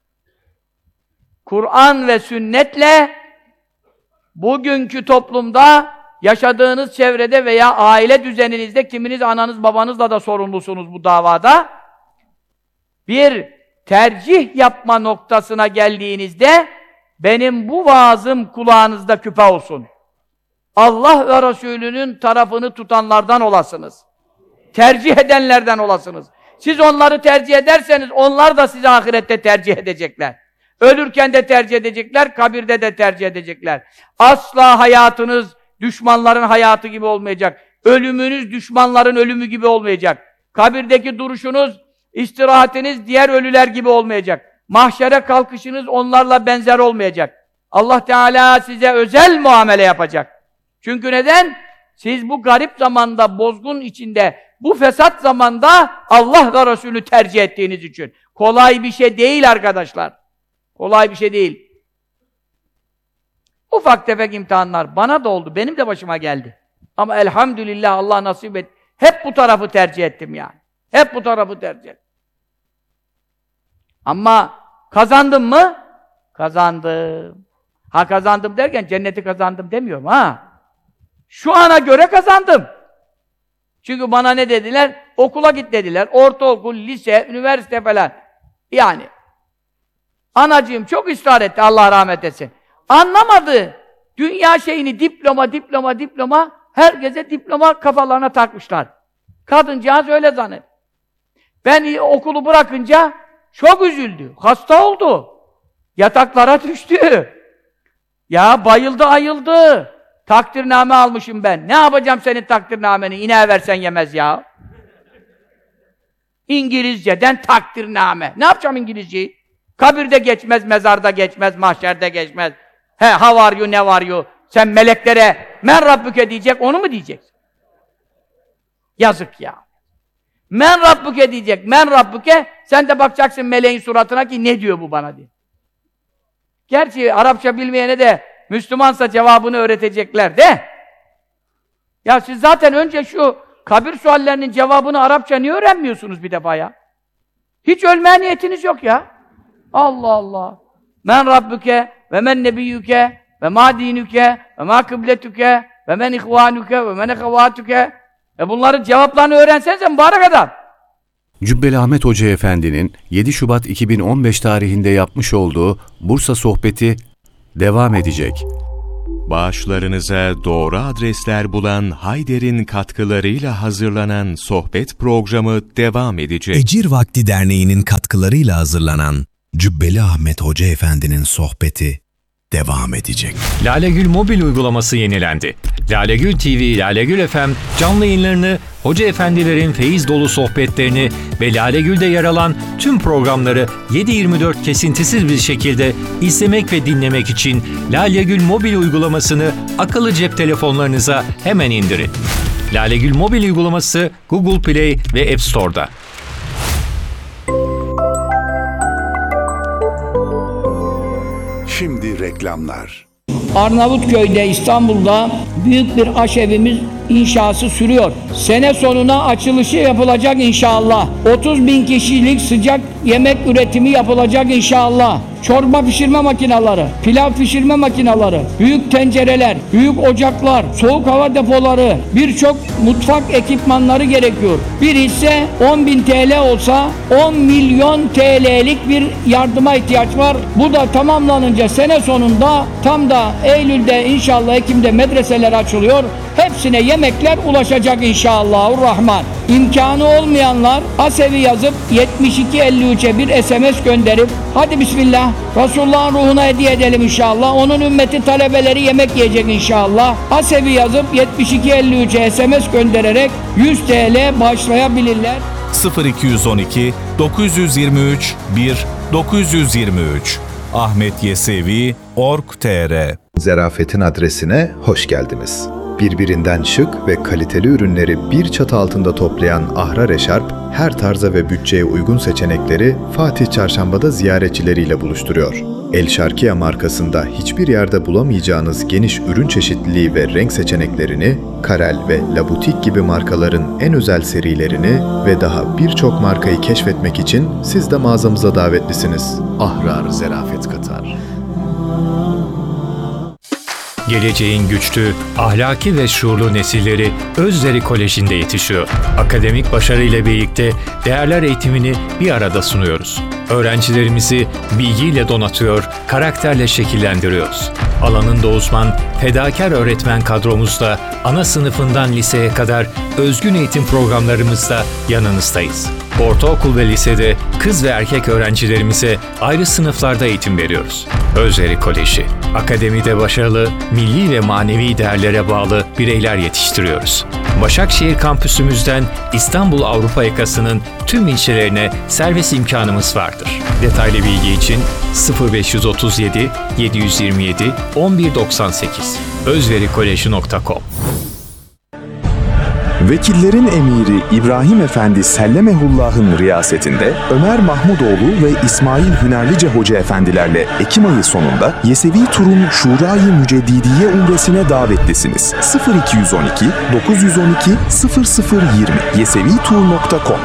Kur'an ve sünnetle bugünkü toplumda, yaşadığınız çevrede veya aile düzeninizde, kiminiz ananız babanızla da sorumlusunuz bu davada, bir tercih yapma noktasına geldiğinizde benim bu vaazım kulağınızda küpe olsun. Allah ve Resulünün tarafını tutanlardan olasınız. Tercih edenlerden olasınız. Siz onları tercih ederseniz onlar da sizi ahirette tercih edecekler. Ölürken de tercih edecekler, kabirde de tercih edecekler. Asla hayatınız düşmanların hayatı gibi olmayacak. Ölümünüz düşmanların ölümü gibi olmayacak. Kabirdeki duruşunuz, istirahatiniz diğer ölüler gibi olmayacak. Mahşere kalkışınız onlarla benzer olmayacak. Allah Teala size özel muamele yapacak. Çünkü neden? Siz bu garip zamanda, bozgun içinde, bu fesat zamanda Allah ve Resulü tercih ettiğiniz için. Kolay bir şey değil arkadaşlar. Kolay bir şey değil. Ufak tefek imtihanlar bana da oldu, benim de başıma geldi. Ama elhamdülillah Allah nasip et. Hep bu tarafı tercih ettim yani. Hep bu tarafı tercih ettim. Ama kazandım mı? Kazandım. Ha kazandım derken cenneti kazandım demiyorum ha. Şu ana göre kazandım. Çünkü bana ne dediler? Okula git dediler. Ortaokul, lise, üniversite falan. Yani. Anacığım çok ısrar etti, Allah rahmet etsin. Anlamadı. Dünya şeyini diploma, diploma, diploma, herkese diploma kafalarına takmışlar. Kadıncağız öyle zannet. Ben okulu bırakınca çok üzüldü. Hasta oldu. Yataklara düştü. Ya bayıldı, ayıldı. Takdirname almışım ben. Ne yapacağım senin takdirnameni? İneğe versen yemez ya. İngilizceden takdirname. Ne yapacağım İngilizceyi? Kabirde geçmez, mezarda geçmez, mahşerde geçmez. He, how are you, ne var you? Sen meleklere men Rabbüke diyecek, onu mu diyeceksin? Yazık ya. Men Rabbüke diyecek, men Rabbüke, sen de bakacaksın meleğin suratına ki ne diyor bu bana diye. Gerçi Arapça bilmeyene de Müslümansa cevabını öğretecekler de. Ya siz zaten önce şu kabir suallerinin cevabını Arapça niye öğrenmiyorsunuz bir defa ya? Hiç ölmeye niyetiniz yok ya. Allah Allah. Men Rabbüke ve men nebiyyüke ve ma dinüke ve ma kıbletüke ve men ihvanüke ve men ehavatüke. E bunların cevaplarını öğrensenize mübarek adam. Cübbeli Ahmet Hoca Efendi'nin yedi Şubat iki bin on beş tarihinde yapmış olduğu Bursa sohbeti devam edecek. Bağışlarınıza doğru adresler bulan Hayder'in katkılarıyla hazırlanan sohbet programı devam edecek. Ecir Vakti Derneği'nin katkılarıyla hazırlanan Cübbeli Ahmet Hoca Efendi'nin sohbeti devam edecek. Lalegül mobil uygulaması yenilendi. Lalegül T V, Lalegül F M canlı yayınlarını, hoca efendilerin feyiz dolu sohbetlerini ve Lalegül'de yer alan tüm programları yedi yirmi dört kesintisiz bir şekilde izlemek ve dinlemek için Lalegül mobil uygulamasını akıllı cep telefonlarınıza hemen indirin. Lalegül mobil uygulaması Google Play ve App Store'da. Şimdi reklamlar. Arnavutköy'de, İstanbul'da büyük bir aşevimiz inşası sürüyor. Sene sonuna açılışı yapılacak inşallah. otuz bin kişilik sıcak yemek üretimi yapılacak inşallah. Çorba pişirme makineleri, pilav pişirme makineleri, büyük tencereler, büyük ocaklar, soğuk hava depoları, birçok mutfak ekipmanları gerekiyor. Bir hisse on bin T L olsa on milyon T L'lik bir yardıma ihtiyaç var. Bu da tamamlanınca sene sonunda tam da Eylül'de inşallah Ekim'de medreseler açılıyor. Hepsine yemekler ulaşacak inşallahurrahman. İmkanı olmayanlar Asevi yazıp yetmiş iki elli üç'e bir S M S gönderip hadi bismillah Resulullah'ın ruhuna hediye edelim inşallah. Onun ümmeti talebeleri yemek yiyecek inşallah. Asevi yazıp yetmiş iki elli üç'e S M S göndererek yüz T L bağışlayabilirler. sıfır iki on iki dokuz yirmi üç bir dokuz yirmi üç Ahmet Yesevi nokta org nokta tr. Zerafet'in adresine hoş geldiniz. Birbirinden şık ve kaliteli ürünleri bir çatı altında toplayan Ahrar Eşarp, her tarza ve bütçeye uygun seçenekleri Fatih Çarşamba'da ziyaretçileriyle buluşturuyor. El Şarkiye markasında hiçbir yerde bulamayacağınız geniş ürün çeşitliliği ve renk seçeneklerini, Karel ve La Boutique gibi markaların en özel serilerini ve daha birçok markayı keşfetmek için siz de mağazamıza davetlisiniz. Ahrar Zerafet Katar. Geleceğin güçlü, ahlaki ve şuurlu nesilleri Özleri Koleji'nde yetişiyor. Akademik başarı ile birlikte değerler eğitimini bir arada sunuyoruz. Öğrencilerimizi bilgiyle donatıyor, karakterle şekillendiriyoruz. Alanında uzman, fedakar öğretmen kadromuzla ana sınıfından liseye kadar özgün eğitim programlarımızda yanınızdayız. Ortaokul ve lisede kız ve erkek öğrencilerimize ayrı sınıflarda eğitim veriyoruz. Özleri Koleji, akademide başarılı, milli ve manevi değerlere bağlı bireyler yetiştiriyoruz. Başakşehir kampüsümüzden İstanbul Avrupa yakasının tüm ilçelerine servis imkanımız vardır. Detaylı bilgi için sıfır beş otuz yedi yedi yüz yirmi yedi on bir doksan sekiz özverikoleji nokta com. Vekillerin emiri İbrahim Efendi Sellemehullah'ın riyasetinde Ömer Mahmudoğlu ve İsmail Hünerlice Hoca Efendilerle Ekim ayı sonunda Yesevi Tur'un Şura-i Müceddidiye Umresi'ne davetlisiniz. sıfır iki on iki dokuz on iki sıfır sıfır yirmi yesevitur nokta com.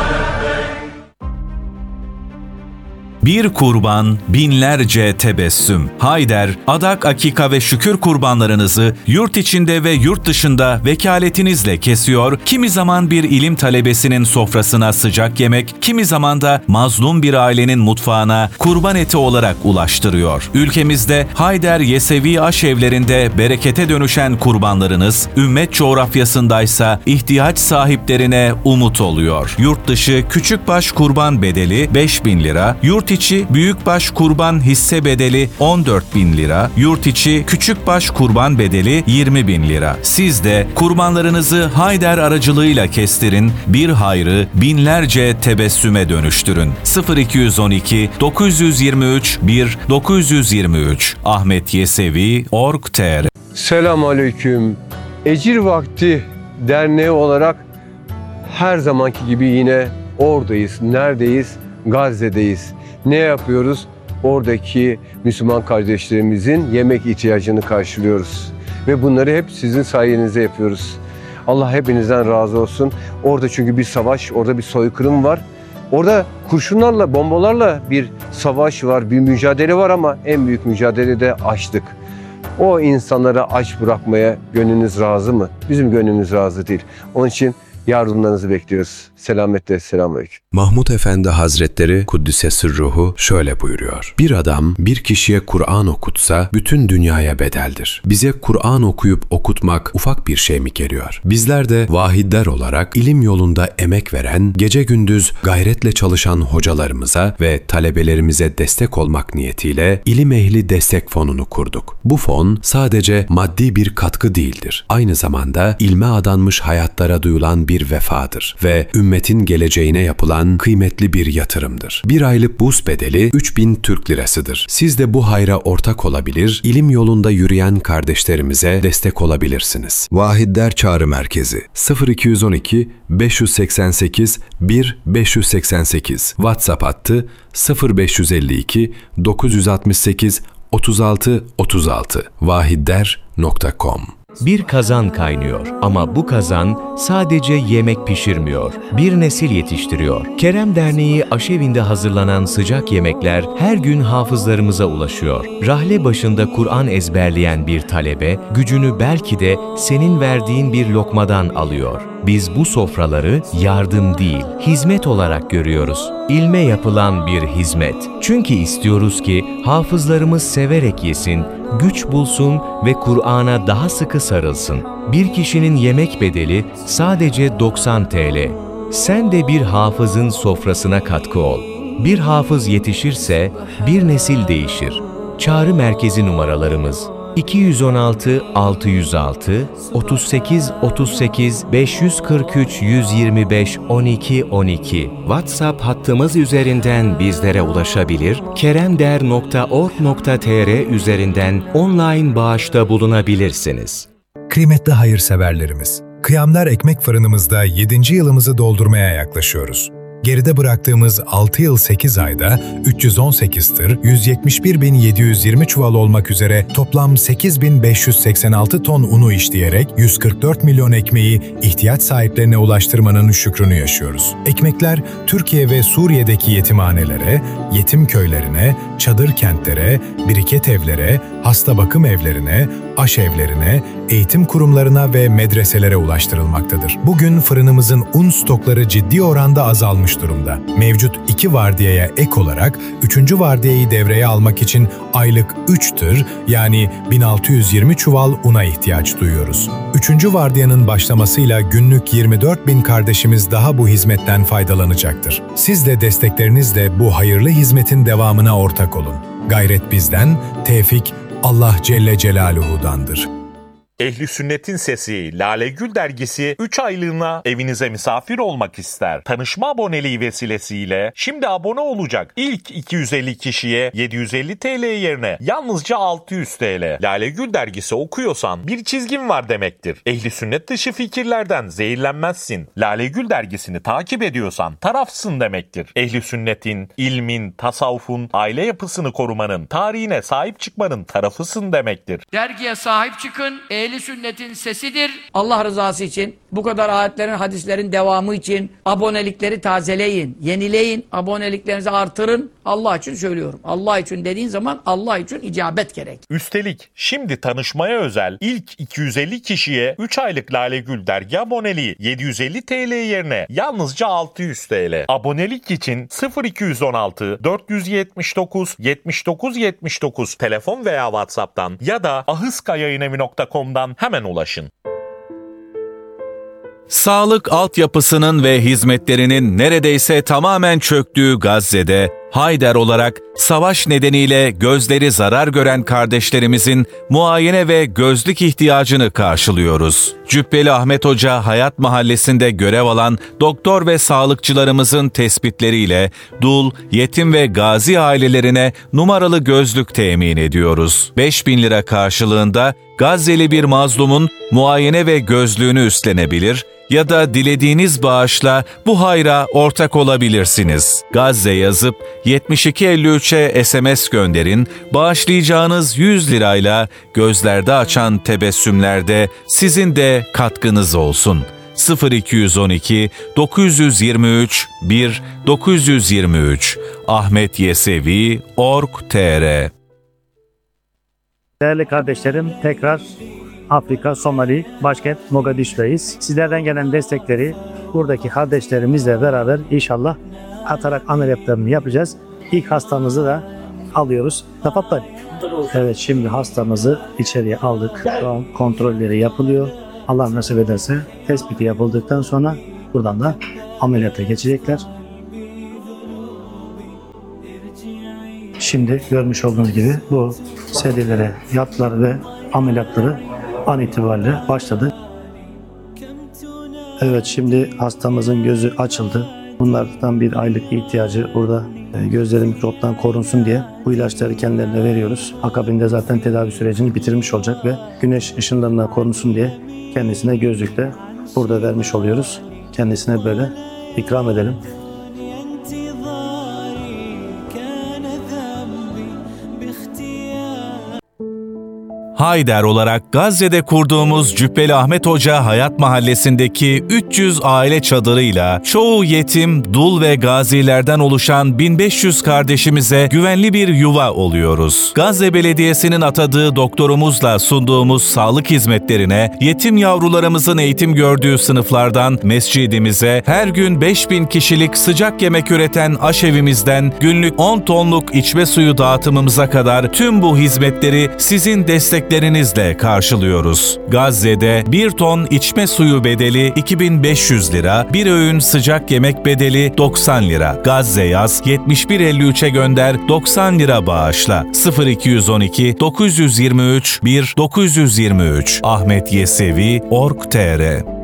Bir kurban, binlerce tebessüm. Hayder, adak, akika ve şükür kurbanlarınızı yurt içinde ve yurt dışında vekaletinizle kesiyor, kimi zaman bir ilim talebesinin sofrasına sıcak yemek, kimi zaman da mazlum bir ailenin mutfağına kurban eti olarak ulaştırıyor. Ülkemizde Hayder Yesevi aşevlerinde berekete dönüşen kurbanlarınız, ümmet coğrafyasındaysa ihtiyaç sahiplerine umut oluyor. Yurt dışı küçükbaş kurban bedeli beş bin lira, yurt içi büyükbaş kurban hisse bedeli on dört bin lira, yurt içi küçükbaş kurban bedeli yirmi bin lira. Siz de kurbanlarınızı Hayder aracılığıyla kestirin, bir hayrı binlerce tebessüme dönüştürün. sıfır iki on iki dokuz yirmi üç bir dokuz yirmi üç Ahmet Yesevi nokta org nokta tr. Selamünaleyküm. Ecir Vakti Derneği olarak her zamanki gibi yine oradayız. Neredeyiz? Gazze'deyiz. Ne yapıyoruz? Oradaki Müslüman kardeşlerimizin yemek ihtiyacını karşılıyoruz. Ve bunları hep sizin sayenizde yapıyoruz. Allah hepinizden razı olsun. Orada çünkü bir savaş, orada bir soykırım var. Orada kurşunlarla, bombalarla bir savaş var, bir mücadele var ama en büyük mücadele de açlık. O insanları aç bırakmaya gönlünüz razı mı? Bizim gönlümüz razı değil. Onun için yardımlarınızı bekliyoruz. selametle. Selamünaleyküm. Mahmud Efendi Hazretleri Kuddise Sırruhu şöyle buyuruyor. Bir adam bir kişiye Kur'an okutsa bütün dünyaya bedeldir. Bize Kur'an okuyup okutmak ufak bir şey mi geliyor? Bizler de vahidler olarak ilim yolunda emek veren, gece gündüz gayretle çalışan hocalarımıza ve talebelerimize destek olmak niyetiyle İlim Ehli Destek Fonu'nu kurduk. Bu fon sadece maddi bir katkı değildir. Aynı zamanda ilme adanmış hayatlara duyulan bir vefadır ve ümmetin geleceğine yapılan kıymetli bir yatırımdır. Bir aylık burs bedeli üç bin Türk lirasıdır. Siz de bu hayra ortak olabilir, ilim yolunda yürüyen kardeşlerimize destek olabilirsiniz. Vahidler Çağrı Merkezi sıfır iki yüz on iki beş yüz seksen sekiz bir beş yüz seksen sekiz WhatsApp hattı sıfır beş yüz elli iki dokuz yüz altmış sekiz otuz altı otuz altı vahidder nokta com. Bir kazan kaynıyor ama bu kazan sadece yemek pişirmiyor, bir nesil yetiştiriyor. Kerem Derneği aşevinde hazırlanan sıcak yemekler her gün hafızlarımıza ulaşıyor. Rahle başında Kur'an ezberleyen bir talebe, gücünü belki de senin verdiğin bir lokmadan alıyor. Biz bu sofraları yardım değil, hizmet olarak görüyoruz. İlme yapılan bir hizmet. Çünkü istiyoruz ki hafızlarımız severek yesin, güç bulsun ve Kur'an'a daha sıkı sarılsın. Bir kişinin yemek bedeli sadece doksan TL. Sen de bir hafızın sofrasına katkı ol. Bir hafız yetişirse bir nesil değişir. Çağrı merkezi numaralarımız iki yüz on altı altı yüz altı otuz sekiz otuz sekiz beş yüz kırk üç yüz yirmi beş on iki on iki. WhatsApp hattımız üzerinden bizlere ulaşabilir, keremder nokta org nokta tr üzerinden online bağışta bulunabilirsiniz. Kıymetli hayırseverlerimiz, Kıyamlar Ekmek Fırınımızda yedinci yılımızı doldurmaya yaklaşıyoruz. Geride bıraktığımız altı yıl sekiz ayda üç yüz on sekiz tır, yüz yetmiş bir bin yedi yüz yirmi çuval olmak üzere toplam sekiz bin beş yüz seksen altı ton unu işleyerek yüz kırk dört milyon ekmeği ihtiyaç sahiplerine ulaştırmanın şükrünü yaşıyoruz. Ekmekler Türkiye ve Suriye'deki yetimhanelere, yetim köylerine, çadır kentlere, biriket evlere, hasta bakım evlerine, aşevlerine, eğitim kurumlarına ve medreselere ulaştırılmaktadır. Bugün fırınımızın un stokları ciddi oranda azalmış durumda. Mevcut iki vardiyaya ek olarak üçüncü vardiyayı devreye almak için aylık üç tır yani bin altı yüz yirmi çuval una ihtiyaç duyuyoruz. Üçüncü vardiyanın başlamasıyla günlük yirmi dört bin kardeşimiz daha bu hizmetten faydalanacaktır. Siz de desteklerinizle bu hayırlı hizmetin devamına ortak olun. Gayret bizden, tevfik Allah Celle Celaluhu'dandır. Ehli Sünnet'in Sesi Lale Gül dergisi üç aylığına evinize misafir olmak ister. Tanışma aboneliği vesilesiyle şimdi abone olacak. İlk iki yüz elli kişiye yedi yüz elli TL yerine yalnızca altı yüz TL. Lale Gül dergisi okuyorsan bir çizgin var demektir. Ehli Sünnet dışı fikirlerden zehirlenmezsin. Lale Gül dergisini takip ediyorsan tarafsın demektir. Ehli Sünnet'in, ilmin, tasavvufun, aile yapısını korumanın, tarihine sahip çıkmanın tarafısın demektir. Dergiye sahip çıkın. Ehli Sünnet'in sesidir. Allah rızası için, bu kadar ayetlerin, hadislerin devamı için abonelikleri tazeleyin, yenileyin, aboneliklerinizi artırın. Allah için söylüyorum. Allah için dediğin zaman Allah için icabet gerek. Üstelik şimdi tanışmaya özel ilk iki yüz elli kişiye üç aylık Lale Gül dergi aboneliği yedi yüz elli TL yerine yalnızca altı yüz TL. Abonelik için sıfır iki yüz on altı dört yüz yetmiş dokuz yetmiş dokuz yetmiş dokuz telefon veya WhatsApp'tan ya da ahıskayayınevi nokta com'dan hemen ulaşın. Sağlık altyapısının ve hizmetlerinin neredeyse tamamen çöktüğü Gazze'de, Hayder olarak savaş nedeniyle gözleri zarar gören kardeşlerimizin muayene ve gözlük ihtiyacını karşılıyoruz. Cübbeli Ahmet Hoca Hayat Mahallesi'nde görev alan doktor ve sağlıkçılarımızın tespitleriyle dul, yetim ve gazi ailelerine numaralı gözlük temin ediyoruz. beş bin lira karşılığında Gazze'li bir mazlumun muayene ve gözlüğünü üstlenebilir ya da dilediğiniz bağışla bu hayra ortak olabilirsiniz. Gazze yazıp yetmiş iki elli üçe S M S gönderin, bağışlayacağınız yüz lirayla gözlerde açan tebessümlerde sizin de katkınız olsun. sıfır iki yüz on iki dokuz yüz yirmi üç bir dokuz yüz yirmi üç ahmetyesevi nokta org nokta tr. Değerli kardeşlerim, tekrar Afrika, Somali, başkent Mogadishu'dayız. Sizlerden gelen destekleri buradaki kardeşlerimizle beraber inşallah atarak ameliyatlarını yapacağız. İlk hastamızı da alıyoruz. Tafatlar. Evet, şimdi hastamızı içeriye aldık. Şu an kontrolleri yapılıyor. Allah nasip ederse tespiti yapıldıktan sonra buradan da ameliyata geçecekler. Şimdi görmüş olduğunuz gibi bu serilere yattılar ve ameliyatları an itibariyle başladı. Evet, şimdi hastamızın gözü açıldı. Bunlardan bir aylık ihtiyacı burada gözleri mikroptan korunsun diye bu ilaçları kendilerine veriyoruz. Akabinde zaten tedavi sürecini bitirmiş olacak ve güneş ışınlarına korunsun diye kendisine gözlük de burada vermiş oluyoruz. Kendisine böyle ikram edelim. Hayder olarak Gazze'de kurduğumuz Cübbeli Ahmet Hoca Hayat Mahallesi'ndeki üç yüz aile çadırıyla çoğu yetim, dul ve gazilerden oluşan bin beş yüz kardeşimize güvenli bir yuva oluyoruz. Gazze Belediyesi'nin atadığı doktorumuzla sunduğumuz sağlık hizmetlerine, yetim yavrularımızın eğitim gördüğü sınıflardan mescidimize, her gün beş bin kişilik sıcak yemek üreten aşevimizden günlük on tonluk içme suyu dağıtımımıza kadar tüm bu hizmetleri sizin destek lerinizle karşılıyoruz. Gazze'de bir ton içme suyu bedeli iki bin beş yüz lira, bir öğün sıcak yemek bedeli doksan lira. Gazze yaz yetmiş bir elli üçe gönder doksan lira bağışla. sıfır iki on iki dokuz yüz yirmi üç bir dokuz yüz yirmi üç Ahmet Yesevi nokta org nokta tr.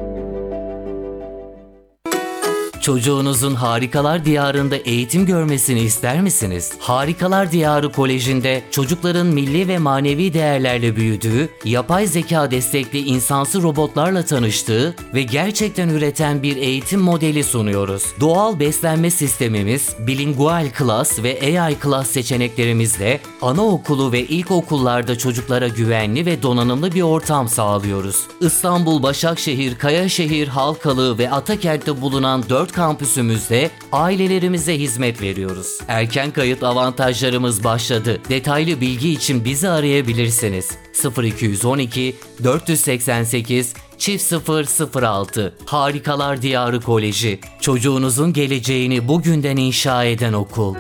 Çocuğunuzun Harikalar Diyarı'nda eğitim görmesini ister misiniz? Harikalar Diyarı Koleji'nde çocukların milli ve manevi değerlerle büyüdüğü, yapay zeka destekli insansı robotlarla tanıştığı ve gerçekten üreten bir eğitim modeli sunuyoruz. Doğal beslenme sistemimiz, bilingual class ve A I class seçeneklerimizle anaokulu ve ilkokullarda çocuklara güvenli ve donanımlı bir ortam sağlıyoruz. İstanbul, Başakşehir, Kayaşehir, Halkalı ve Atakent'te bulunan dört kampüsümüzde ailelerimize hizmet veriyoruz. Erken kayıt avantajlarımız başladı. Detaylı bilgi için bizi arayabilirsiniz. sıfır iki on iki dört seksen sekiz çift sıfır sıfır altı. Harikalar Diyarı Koleji. Çocuğunuzun geleceğini bugünden inşa eden okul.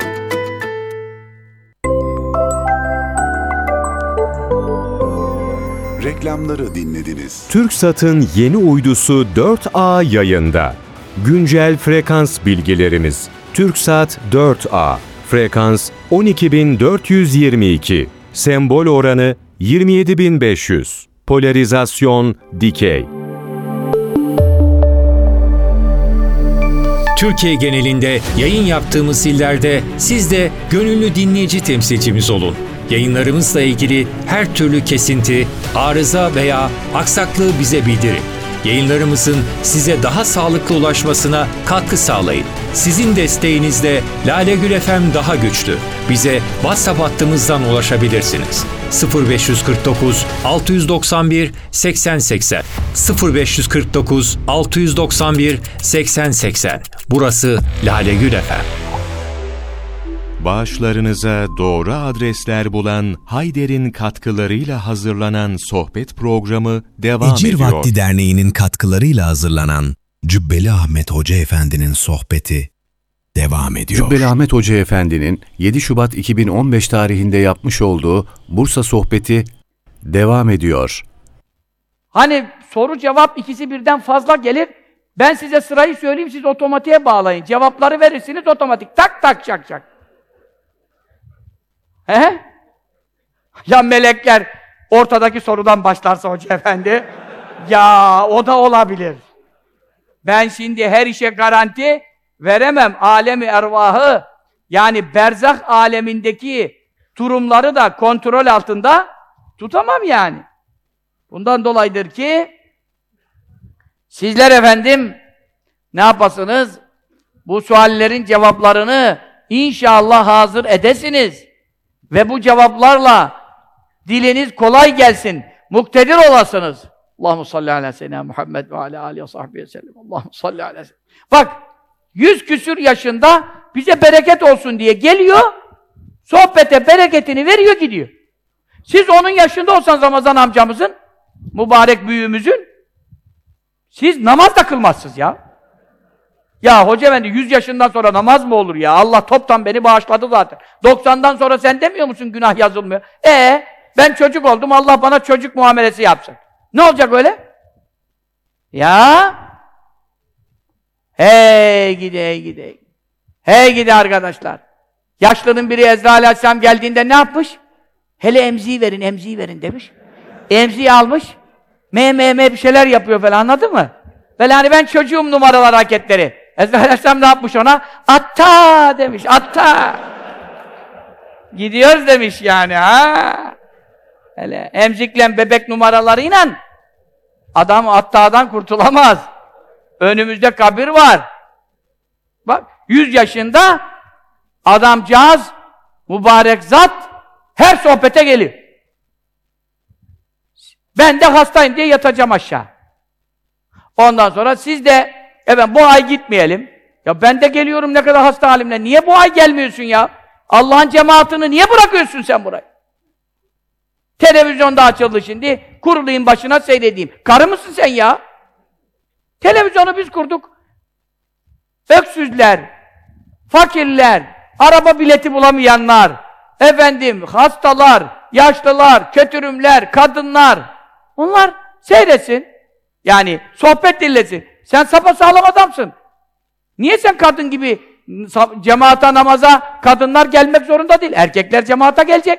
Reklamları dinlediniz. TürkSat'ın yeni uydusu dört A yayında. Güncel frekans bilgilerimiz. TürkSat dört A. Frekans on iki bin dört yüz yirmi iki. Sembol oranı yirmi yedi bin beş yüz. Polarizasyon dikey. Türkiye genelinde yayın yaptığımız illerde siz de gönüllü dinleyici temsilcimiz olun. Yayınlarımızla ilgili her türlü kesinti, arıza veya aksaklığı bize bildirin. Yayınlarımızın size daha sağlıklı ulaşmasına katkı sağlayın. Sizin desteğinizle Lale Gül F M daha güçlü. Bize WhatsApp hattımızdan ulaşabilirsiniz. sıfır beş kırk dokuz altı doksan bir seksen seksen sıfır beş kırk dokuz altı doksan bir seksen seksen. Burası Lale Gül F M. Bağışlarınıza doğru adresler bulan Hayder'in katkılarıyla hazırlanan sohbet programı devam Ecir ediyor. Vakti Derneği'nin katkılarıyla hazırlanan Cübbeli Ahmet Hoca Efendi'nin sohbeti devam ediyor. Cübbeli Ahmet Hoca Efendi'nin yedi Şubat iki bin on beş tarihinde yapmış olduğu Bursa sohbeti devam ediyor. Hani soru cevap ikisi birden fazla gelir. Ben size sırayı söyleyeyim, siz otomatiğe bağlayın. Cevapları verirsiniz otomatik. Tak tak çak çak. He? Ya melekler ortadaki sorudan başlarsa Hoca Efendi, ya o da olabilir. Ben şimdi her işe garanti veremem. Alemi ervahı, yani berzah alemindeki durumları da kontrol altında tutamam yani. Bundan dolayıdır ki sizler efendim ne yapasınız? Bu suallerin cevaplarını inşallah hazır edesiniz. Ve bu cevaplarla diliniz kolay gelsin, muktedir olasınız. Allahumme salli ala seyyidina Muhammed ve ala alihi ve sahbihi ve sellem. Allahumme salli ala seyyidina. Bak, yüz küsür yaşında bize bereket olsun diye geliyor, sohbete bereketini veriyor, gidiyor. Siz onun yaşında olsanız Ramazan amcamızın, mübarek büyüğümüzün. Siz namaz da kılmazsınız ya. Ya hoca efendi yüz yaşından sonra namaz mı olur ya? Allah toptan beni bağışladı zaten. doksandan sonra sen demiyor musun günah yazılmıyor? Ee, ben çocuk oldum, Allah bana çocuk muamelesi yapsın. Ne olacak öyle? Ya hey gidi hey gidi hey. Hey gidi arkadaşlar. Yaşlının biri Ezra Aleyhisselam geldiğinde ne yapmış? Hele emziği verin, emziği verin demiş. Emziği almış. Me me me bir şeyler yapıyor falan, anladın mı? Böyle hani ben çocuğum numaralar hareketleri. Ezra Aleyhisselam ne yapmış ona? Atta demiş, atta. Gidiyoruz demiş yani ha. Hele emzikle bebek numaralarıyla adam attadan kurtulamaz. Önümüzde kabir var. Bak yüz yaşında adamcağız, mübarek zat her sohbete geliyor. Ben de hastayım diye yatacağım aşağı. Ondan sonra siz de evet bu ay gitmeyelim. Ya ben de geliyorum ne kadar hasta halimle. Niye bu ay gelmiyorsun ya? Allah'ın cemaatini niye bırakıyorsun sen burayı? Televizyonda açıldı şimdi. Kurulayım başına seyredeyim. Karı mısın sen ya? Televizyonu biz kurduk. Öksüzler, fakirler, araba bileti bulamayanlar, efendim hastalar, yaşlılar, kötürümler, kadınlar, onlar seyretsin. Yani sohbet dinlesin. Sen sapasağlam adamsın. Niye sen kadın gibi cemaata, namaza kadınlar gelmek zorunda değil? Erkekler cemaata gelecek.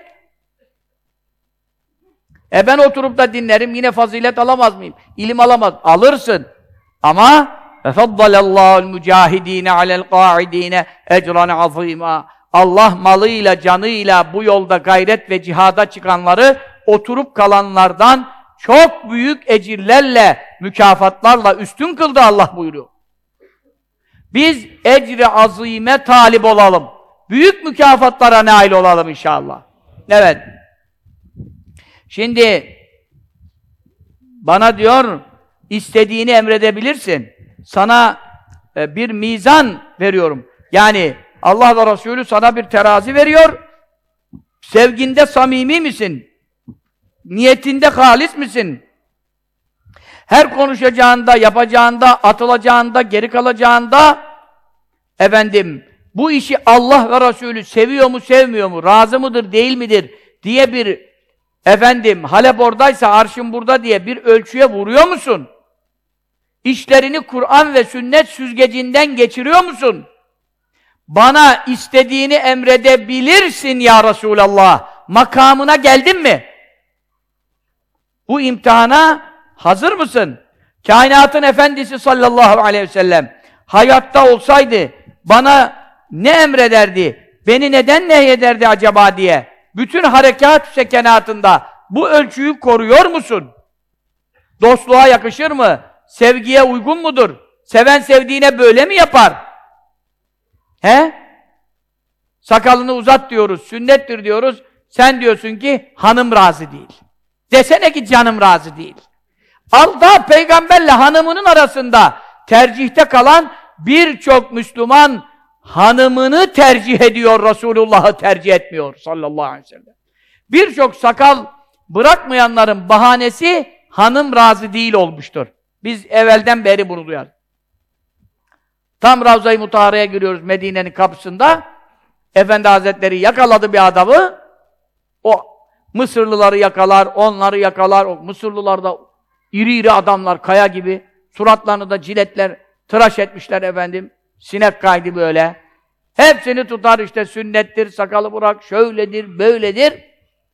E ben oturup da dinlerim, yine fazilet alamaz mıyım? İlim alamaz. Alırsın. Ama فَفَضَّلَ اللّٰهُ الْمُجَاهِد۪ينَ عَلَى الْقَاعِد۪ينَ اَجْرًا عَظ۪يمًا Allah malıyla, canıyla bu yolda gayret ve cihada çıkanları oturup kalanlardan çok büyük ecirlerle, mükafatlarla üstün kıldı Allah buyuruyor. Biz ecri azime talip olalım. Büyük mükafatlara nail olalım inşallah. Evet. Şimdi bana diyor, istediğini emredebilirsin. Sana e, bir mizan veriyorum. Yani Allah ve Resulü sana bir terazi veriyor. Sevginde samimi misin? Niyetinde halis misin? Her konuşacağında, yapacağında, atılacağında, geri kalacağında efendim bu işi Allah ve Resulü seviyor mu, sevmiyor mu, razı mıdır, değil midir diye bir efendim Halep oradaysa arşın burada diye bir ölçüye vuruyor musun? İşlerini Kur'an ve sünnet süzgecinden geçiriyor musun? Bana istediğini emredebilirsin ya Resulallah. Makamına geldin mi? Bu imtihana hazır mısın? Kainatın efendisi sallallahu aleyhi ve sellem hayatta olsaydı bana ne emrederdi? Beni neden nehyederdi acaba diye bütün harekat sekenatında bu ölçüyü koruyor musun? Dostluğa yakışır mı? Sevgiye uygun mudur? Seven sevdiğine böyle mi yapar? He? Sakalını uzat diyoruz, sünnettir diyoruz. Sen diyorsun ki hanım razı değil. Desene ki canım razı değil. Allah peygamberle hanımının arasında tercihte kalan birçok Müslüman hanımını tercih ediyor, Resulullah'ı tercih etmiyor sallallahu aleyhi ve sellem. Birçok sakal bırakmayanların bahanesi hanım razı değil olmuştur. Biz evvelden beri bunu duyarız. Tam Ravza-i Mutahhare'ye giriyoruz Medine'nin kapısında. Efendi Hazretleri yakaladı bir adamı. O Mısırlıları yakalar, onları yakalar. O Mısırlılar da iri iri adamlar, kaya gibi. Suratlarını da ciletler, tıraş etmişler efendim. Sinek kaydı böyle. Hepsini tutar işte, sünnettir, sakalı bırak, şöyledir, böyledir.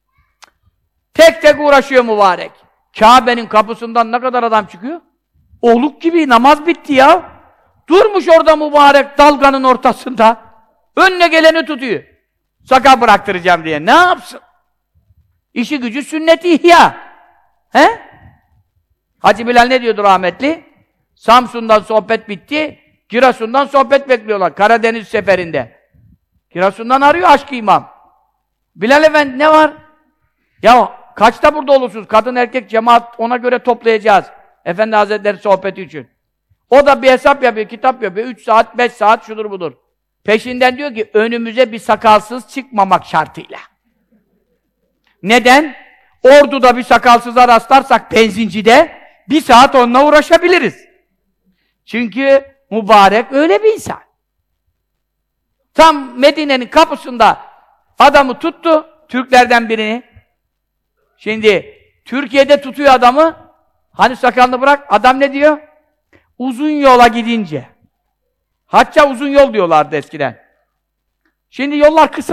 Tek tek uğraşıyor mübarek. Kabe'nin kapısından ne kadar adam çıkıyor? Oluk gibi namaz bitti ya. Durmuş orada mübarek dalganın ortasında. Önüne geleni tutuyor. Sakal bıraktıracağım diye. Ne yapsın? İşi gücü sünnet-i ihya. He? Hacı Bilal ne diyordu rahmetli? Samsun'dan sohbet bitti. Giresun'dan sohbet bekliyorlar. Karadeniz seferinde. Giresun'dan arıyor Aşk-ı İmam. Bilal Efendi ne var? Ya kaçta burada olursunuz? Kadın erkek cemaat ona göre toplayacağız. Efendi Hazretleri sohbeti için. O da bir hesap yapıyor, kitap yapıyor. Üç saat, beş saat şudur budur. Peşinden diyor ki önümüze bir sakalsız çıkmamak şartıyla. Neden? Ordu'da bir sakalsıza rastlarsak benzincide bir saat onunla uğraşabiliriz. Çünkü mübarek öyle bir insan. Tam Medine'nin kapısında adamı tuttu, Türklerden birini. Şimdi Türkiye'de tutuyor adamı, hani sakalını bırak, adam ne diyor? Uzun yola gidince. Hacca uzun yol diyorlardı eskiden. Şimdi yollar kısa